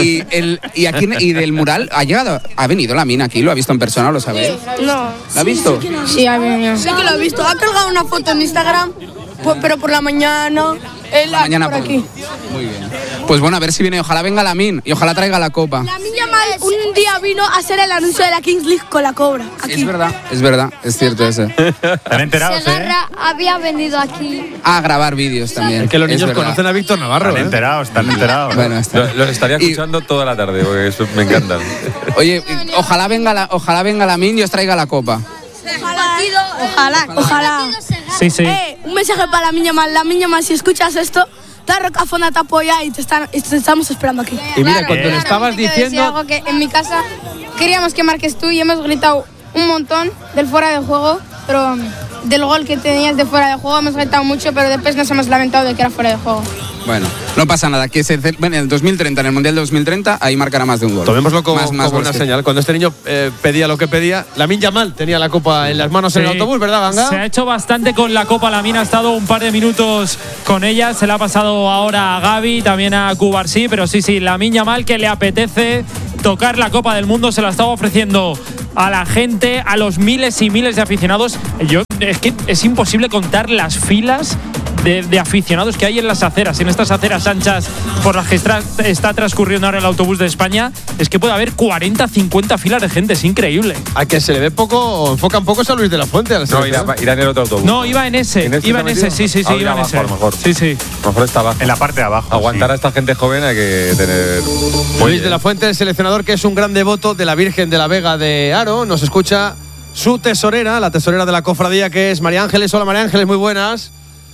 [SPEAKER 3] Y del mural, ¿ha venido Lamine aquí? ¿Lo ha visto en persona, lo sabéis?
[SPEAKER 7] No.
[SPEAKER 3] ¿Lo ha visto?
[SPEAKER 7] Sí, ha venido. Sí que lo he visto. Ha colgado una foto en Instagram, pero por la mañana...
[SPEAKER 3] Mañana
[SPEAKER 7] por aquí.
[SPEAKER 3] Muy bien. Pues bueno, a ver si viene. Ojalá venga Lamine y ojalá traiga la copa.
[SPEAKER 7] Lamine Yamal un día vino a hacer el anuncio de la Kings League con la cobra. Aquí.
[SPEAKER 3] Es verdad, es cierto ese.
[SPEAKER 9] Están enterados,
[SPEAKER 28] Segarra había venido aquí.
[SPEAKER 3] A grabar vídeos también.
[SPEAKER 2] Es que los niños
[SPEAKER 3] verdad.
[SPEAKER 2] conocen a Víctor Navarro.
[SPEAKER 9] Están enterados.
[SPEAKER 3] Bueno,
[SPEAKER 4] Los estaría escuchando toda la tarde, porque eso me encantan.
[SPEAKER 3] Oye, ojalá venga Lamine y os traiga la copa.
[SPEAKER 7] Ojalá.
[SPEAKER 5] Sí, sí.
[SPEAKER 7] Un mensaje para Lamine Yamal. Lamine Yamal, si escuchas esto, la Rocafona te apoya y te estamos esperando aquí.
[SPEAKER 2] Y mira, cuando le estabas diciendo...
[SPEAKER 28] Algo que en mi casa queríamos que marques tú y hemos gritado un montón del fuera de juego, pero del gol que tenías de fuera de juego hemos gritado mucho, pero después nos hemos lamentado de que era fuera de juego.
[SPEAKER 3] Bueno, no pasa nada. En el 2030, en el Mundial de 2030, ahí marcará más de un gol.
[SPEAKER 2] Tomémoslo como
[SPEAKER 3] más
[SPEAKER 2] una señal. Cuando este niño pedía lo que pedía, Lamine Yamal tenía la copa en las manos en el autobús, ¿verdad, Ganga?
[SPEAKER 5] Se ha hecho bastante con la copa. Lamine ha estado un par de minutos con ella. Se la ha pasado ahora a Gavi, también a Cubarsí. Pero sí, Lamine Yamal, que le apetece tocar la Copa del Mundo, se la estaba ofreciendo a la gente, a los miles y miles de aficionados. Es que es imposible contar las filas de aficionados que hay en las aceras, en estas aceras anchas por las que está transcurriendo ahora el autobús de España. Es que puede haber 40, 50 filas de gente, es increíble.
[SPEAKER 2] A que se le ve poco, enfocan poco a Luis de la Fuente.
[SPEAKER 4] No, irá en el otro autobús.
[SPEAKER 5] No, iba en ese, iba en ese, sí, iba en ese.
[SPEAKER 4] A lo mejor.
[SPEAKER 5] Sí.
[SPEAKER 4] A lo mejor está abajo.
[SPEAKER 9] En la parte de abajo.
[SPEAKER 4] Aguantar a esta gente joven hay que tener...
[SPEAKER 2] Luis de la Fuente, el seleccionador que es un gran devoto de la Virgen de la Vega de Haro. Nos escucha su tesorera, la tesorera de la cofradía, que es María Ángeles. Hola, María Ángeles, muy buenas.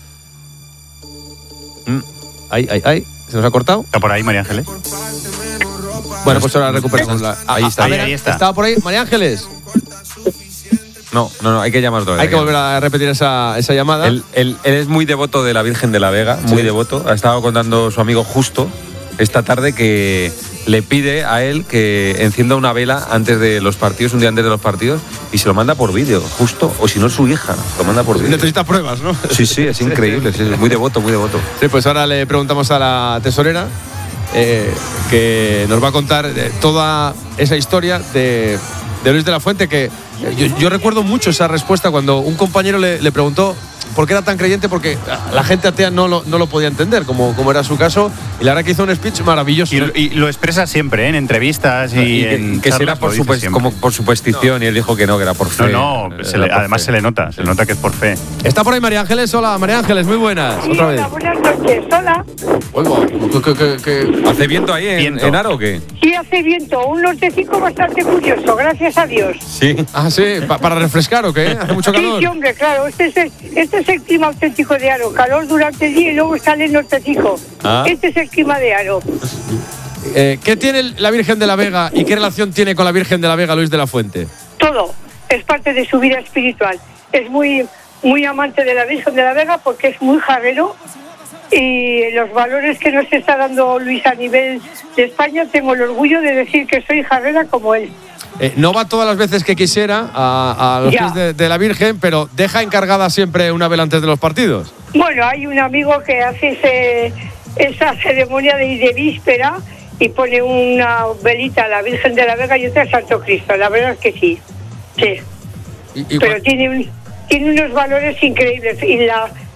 [SPEAKER 2] Ay, se nos ha cortado.
[SPEAKER 9] ¿Está por ahí, María Ángeles?
[SPEAKER 2] Bueno, pues ahora recuperamos la...
[SPEAKER 4] Ahí está.
[SPEAKER 9] Ahí está.
[SPEAKER 2] ¿Estaba por ahí, María Ángeles?
[SPEAKER 4] No, hay que llamar otra vez.
[SPEAKER 2] Hay que volver a repetir esa llamada.
[SPEAKER 4] Él es muy devoto de la Virgen de la Vega, muy devoto. Ha estado contando su amigo Justo esta tarde que le pide a él que encienda una vela antes de los partidos, un día antes de los partidos, y se lo manda por vídeo, Justo, o si no su hija, lo manda por vídeo.
[SPEAKER 2] Necesita pruebas, ¿no?
[SPEAKER 4] Sí, es increíble, sí, muy devoto.
[SPEAKER 2] Sí, pues ahora le preguntamos a la tesorera que nos va a contar toda esa historia de Luis de la Fuente, que yo recuerdo mucho esa respuesta cuando un compañero le preguntó por qué era tan creyente, porque la gente atea no lo podía entender, como era su caso, y la verdad que hizo un speech maravilloso.
[SPEAKER 9] Y lo expresa siempre, en entrevistas y en
[SPEAKER 4] que será por superstición, y él dijo que no, que era por fe.
[SPEAKER 9] Además se le nota que es por fe.
[SPEAKER 2] Está por ahí María Ángeles. Hola, María Ángeles, muy buenas.
[SPEAKER 15] Sí,
[SPEAKER 2] otra vez.
[SPEAKER 15] buenas noches, hola.
[SPEAKER 4] ¿Hace viento ahí en Haro o qué?
[SPEAKER 15] Sí, hace viento, un nortecico bastante curioso, gracias a Dios.
[SPEAKER 4] Sí.
[SPEAKER 2] Ah, sí, ¿para refrescar o qué? ¿Hace mucho calor?
[SPEAKER 15] Sí, hombre, claro, este es el clima auténtico de Haro, calor durante el día y luego sale el nortecico. Este es el clima de Haro.
[SPEAKER 2] ¿Qué tiene la Virgen de la Vega y qué relación tiene con la Virgen de la Vega Luis de la Fuente?
[SPEAKER 15] Todo, es parte de su vida espiritual. Es muy, muy amante de la Virgen de la Vega porque es muy jarrero, y los valores que nos está dando Luis a nivel de España, tengo el orgullo de decir que soy jarrera como él.
[SPEAKER 2] No va todas las veces que quisiera a los pies de la Virgen, pero deja encargada siempre una vela antes de los partidos.
[SPEAKER 15] Bueno, hay un amigo que hace esa ceremonia de víspera y pone una velita a la Virgen de la Vega y otra a Santo Cristo. La verdad es que sí. Pero tiene unos valores increíbles y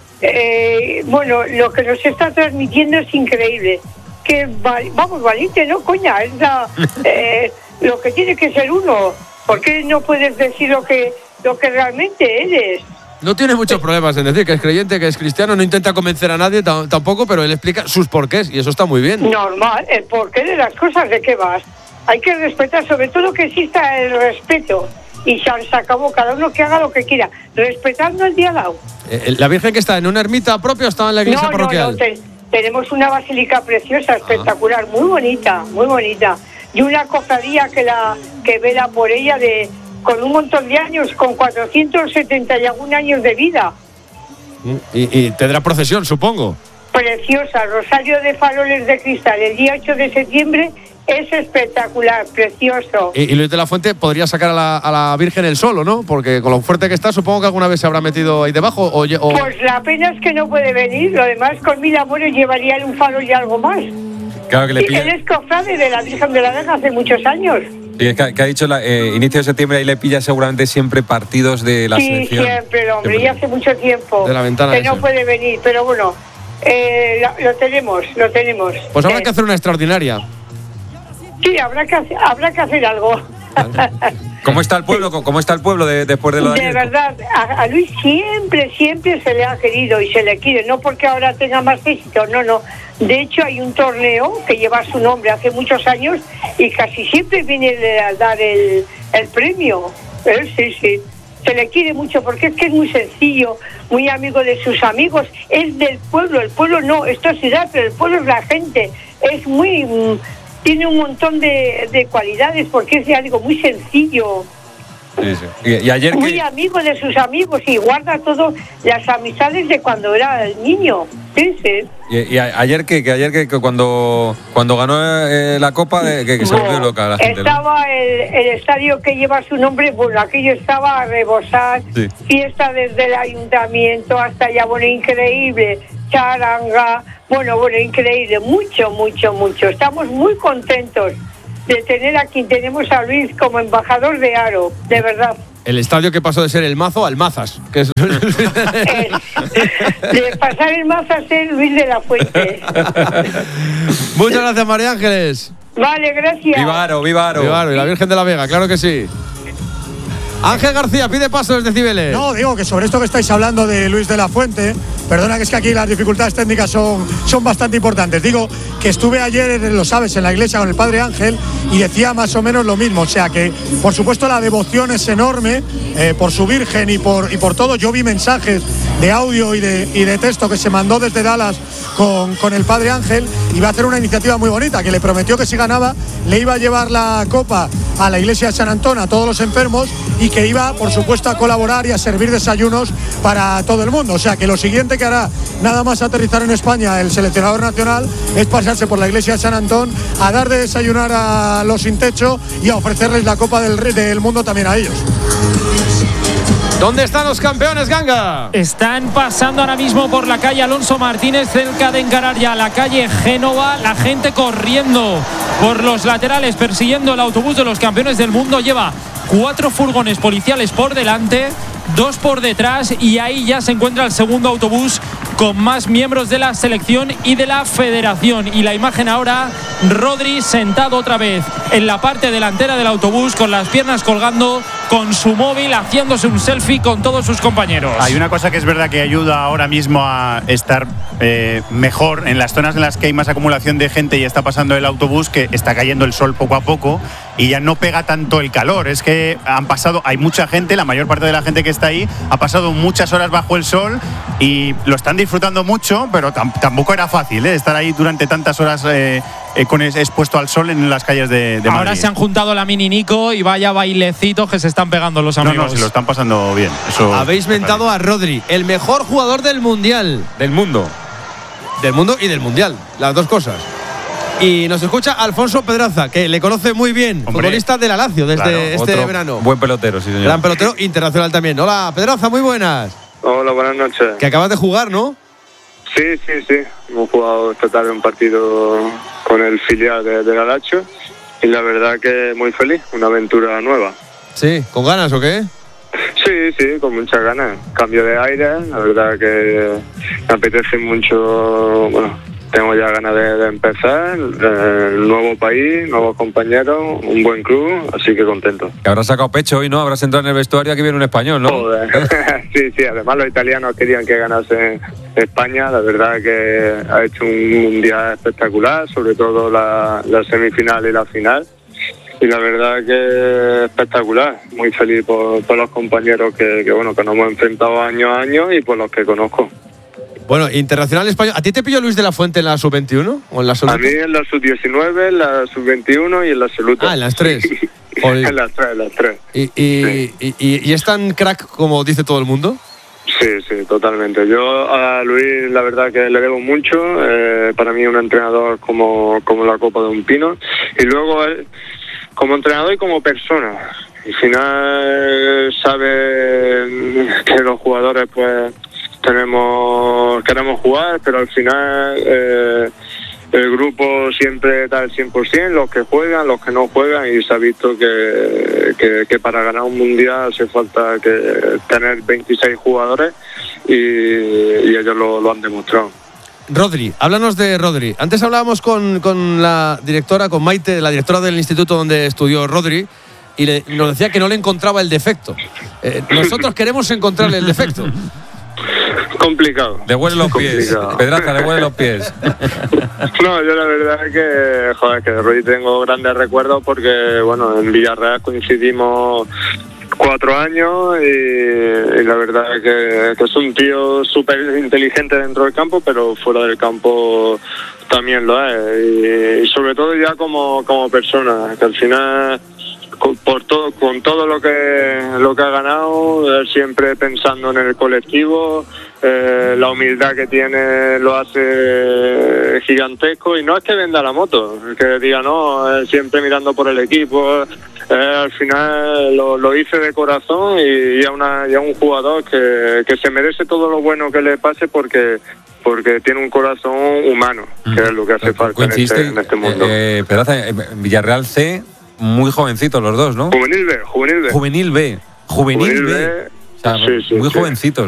[SPEAKER 15] lo que nos está transmitiendo es increíble. Que vamos, valiente, ¿no, coña? Es lo que tiene que ser uno. ¿Por qué no puedes decir lo que realmente eres?
[SPEAKER 2] No tiene muchos problemas en decir que es creyente, que es cristiano, no intenta convencer a nadie tampoco, pero él explica sus porqués y eso está muy bien.
[SPEAKER 15] Normal, el porqué de las cosas, ¿de qué vas? Hay que respetar, sobre todo que exista el respeto. Y se acabó, cada uno que haga lo que quiera, respetando el día al lado.
[SPEAKER 2] ¿La Virgen que está en una ermita propia o está en la iglesia parroquial?
[SPEAKER 15] No, tenemos una basílica preciosa, espectacular, muy bonita, muy bonita. Y una cofradía que vela por ella con un montón de años, con 471 años de vida.
[SPEAKER 2] Y tendrá procesión, supongo.
[SPEAKER 15] Preciosa, rosario de faroles de cristal, el día 8 de septiembre, es espectacular, precioso.
[SPEAKER 2] Y Luis de la Fuente podría sacar a la Virgen el solo, ¿no? Porque con lo fuerte que está, supongo que alguna vez se habrá metido ahí debajo.
[SPEAKER 15] Pues la pena es que no puede venir, lo demás con 1000 amores llevaría un farol y algo más.
[SPEAKER 4] Claro que le pide.
[SPEAKER 15] Él es cofrade de la Virgen de la Vega hace muchos años.
[SPEAKER 4] Sí, es que ha dicho inicio de septiembre, ahí le pilla seguramente siempre partidos de la selección.
[SPEAKER 15] Sí, siempre, el hombre, y hace mucho tiempo
[SPEAKER 2] de la ventana
[SPEAKER 15] que no puede venir, pero bueno,
[SPEAKER 8] Lo tenemos.
[SPEAKER 2] Pues habrá que hacer una extraordinaria.
[SPEAKER 8] Sí, habrá que hacer algo.
[SPEAKER 4] ¿Cómo está el pueblo? Después de lo de ayer?
[SPEAKER 8] De verdad, a Luis siempre se le ha querido y se le quiere, no porque ahora tenga más éxito, no. De hecho, hay un torneo que lleva su nombre hace muchos años y casi siempre viene a dar el premio. Sí. Se le quiere mucho porque es que es muy sencillo, muy amigo de sus amigos, es del pueblo. El pueblo no, esto es ciudad, pero el pueblo es la gente. Es muy... tiene un montón de cualidades porque es algo muy sencillo.
[SPEAKER 4] Sí. Y ayer
[SPEAKER 8] muy amigo de sus amigos y guarda todas las amistades de cuando era el niño. Sí.
[SPEAKER 4] Y ayer que cuando ganó la Copa, que se volvió loca la gente.
[SPEAKER 8] Estaba el estadio que lleva su nombre, bueno, aquello estaba a rebosar. Sí. Fiesta desde el ayuntamiento hasta allá, bueno, increíble. Charanga, bueno, increíble, mucho. Estamos muy contentos de tener aquí, tenemos a Luis como embajador de Aro, de verdad.
[SPEAKER 2] El estadio que pasó de ser el Mazo al Mazas. Que es...
[SPEAKER 8] de pasar el Mazo a ser Luis de la Fuente.
[SPEAKER 2] Muchas gracias, María Ángeles.
[SPEAKER 8] Vale, gracias.
[SPEAKER 4] Viva Aro.
[SPEAKER 2] Y la Virgen de la Vega, claro que sí. Ángel García pide paso desde Cibeles.
[SPEAKER 18] No, digo que sobre esto que estáis hablando de Luis de la Fuente, perdona que es que aquí las dificultades técnicas son bastante importantes. Digo que estuve ayer, lo sabes, en la iglesia con el Padre Ángel y decía más o menos lo mismo. O sea que, por supuesto, la devoción es enorme por su Virgen y por todo. Yo vi mensajes de audio y de texto que se mandó desde Dallas con el Padre Ángel y va a hacer una iniciativa muy bonita, que le prometió que si ganaba le iba a llevar la copa a la iglesia de San Antón, a todos los enfermos, y que iba, por supuesto, a colaborar y a servir desayunos para todo el mundo. O sea que lo siguiente que hará, nada más aterrizar en España el seleccionador nacional, es pasarse por la iglesia de San Antón a dar de desayunar a los sin techo y a ofrecerles la Copa del Mundo también a ellos.
[SPEAKER 2] ¿Dónde están los campeones, Ganga?
[SPEAKER 5] Están pasando ahora mismo por la calle Alonso Martínez, cerca de encarar ya la calle Génova. La gente corriendo por los laterales, persiguiendo el autobús de los campeones del mundo. Lleva 4 furgones policiales por delante, 2 por detrás, y ahí ya se encuentra el segundo autobús con más miembros de la selección y de la federación. Y la imagen ahora, Rodri sentado otra vez en la parte delantera del autobús, con las piernas colgando, con su móvil, haciéndose un selfie con todos sus compañeros.
[SPEAKER 9] Hay una cosa que es verdad que ayuda ahora mismo a estar mejor en las zonas en las que hay más acumulación de gente y está pasando el autobús, que está cayendo el sol poco a poco y ya no pega tanto el calor. Es que hay mucha gente, la mayor parte de la gente que está ahí ha pasado muchas horas bajo el sol y lo están disfrutando mucho, pero tampoco era fácil estar ahí durante tantas horas expuesto al sol en las calles de Madrid.
[SPEAKER 5] Ahora se han juntado la Mini Nico y vaya bailecitos que se están pegando los amigos.
[SPEAKER 9] No, si lo están pasando bien. Eso
[SPEAKER 2] habéis mentado a Rodri, el mejor jugador del Mundial.
[SPEAKER 4] Del mundo
[SPEAKER 2] y del Mundial, las dos cosas. Y nos escucha Alfonso Pedraza, que le conoce muy bien, futbolista de la Lazio desde este verano.
[SPEAKER 4] Buen pelotero, sí, señor.
[SPEAKER 2] Gran pelotero internacional también. Hola, Pedraza, muy buenas.
[SPEAKER 10] Hola, buenas noches.
[SPEAKER 2] Que acabas de jugar, ¿no?
[SPEAKER 10] Sí. Hemos jugado esta tarde un partido con el filial de la Lazio y la verdad que muy feliz, una aventura nueva.
[SPEAKER 2] Sí, ¿con ganas o qué?
[SPEAKER 10] Sí, con muchas ganas. Cambio de aire, la verdad que me apetece mucho, tengo ya ganas de empezar, nuevo país, nuevos compañeros, un buen club, así que contento.
[SPEAKER 4] Que habrás sacado pecho hoy, ¿no? Habrás entrado en el vestuario, aquí viene un español, ¿no?
[SPEAKER 10] Joder. Sí, además los italianos querían que ganase España, la verdad que ha hecho un mundial espectacular, sobre todo la semifinal y la final. Y la verdad que espectacular, muy feliz por los compañeros que nos hemos enfrentado año a año y por los que conozco.
[SPEAKER 2] Bueno, internacional español. ¿A ti te pilló Luis de la Fuente en la sub-21 o en la absoluta?
[SPEAKER 10] A mí en la sub-19, en la sub-21 y en la absoluta.
[SPEAKER 2] Ah, en las 3.
[SPEAKER 10] En las 3.
[SPEAKER 2] ¿Y es tan crack como dice todo el mundo?
[SPEAKER 10] Sí, totalmente. Yo a Luis la verdad que le debo mucho. Para mí un entrenador como la copa de un pino. Y luego como entrenador y como persona. Al final sabe que los jugadores pues queremos jugar, pero al final el grupo siempre da el 100%, los que juegan, los que no juegan, y se ha visto que para ganar un mundial hace falta tener 26 jugadores y ellos lo han demostrado.
[SPEAKER 2] Rodri, háblanos de Rodri. Antes hablábamos con la directora, con Maite, la directora del instituto donde estudió Rodri, y nos decía que no le encontraba el defecto. Nosotros queremos encontrarle el defecto.
[SPEAKER 10] Complicado.
[SPEAKER 4] Devuelve los pies. Pedraza, devuelve los pies.
[SPEAKER 10] No, yo la verdad es que de Rodri tengo grandes recuerdos porque, bueno, en Villarreal coincidimos 4 años y la verdad es que es un tío súper inteligente dentro del campo, pero fuera del campo también lo es. Y sobre todo ya como persona, que al final con todo lo que ha ganado, siempre pensando en el colectivo, la humildad que tiene lo hace gigantesco, y no es que venda la moto, que diga no, siempre mirando por el equipo, al final lo hice de corazón y ya un jugador que se merece todo lo bueno que le pase porque tiene un corazón humano, que es lo que hace falta en este mundo.
[SPEAKER 4] Pedraza, en Villarreal C, muy jovencitos los dos, ¿no?
[SPEAKER 10] Juvenil B.
[SPEAKER 4] O sea, muy jovencitos.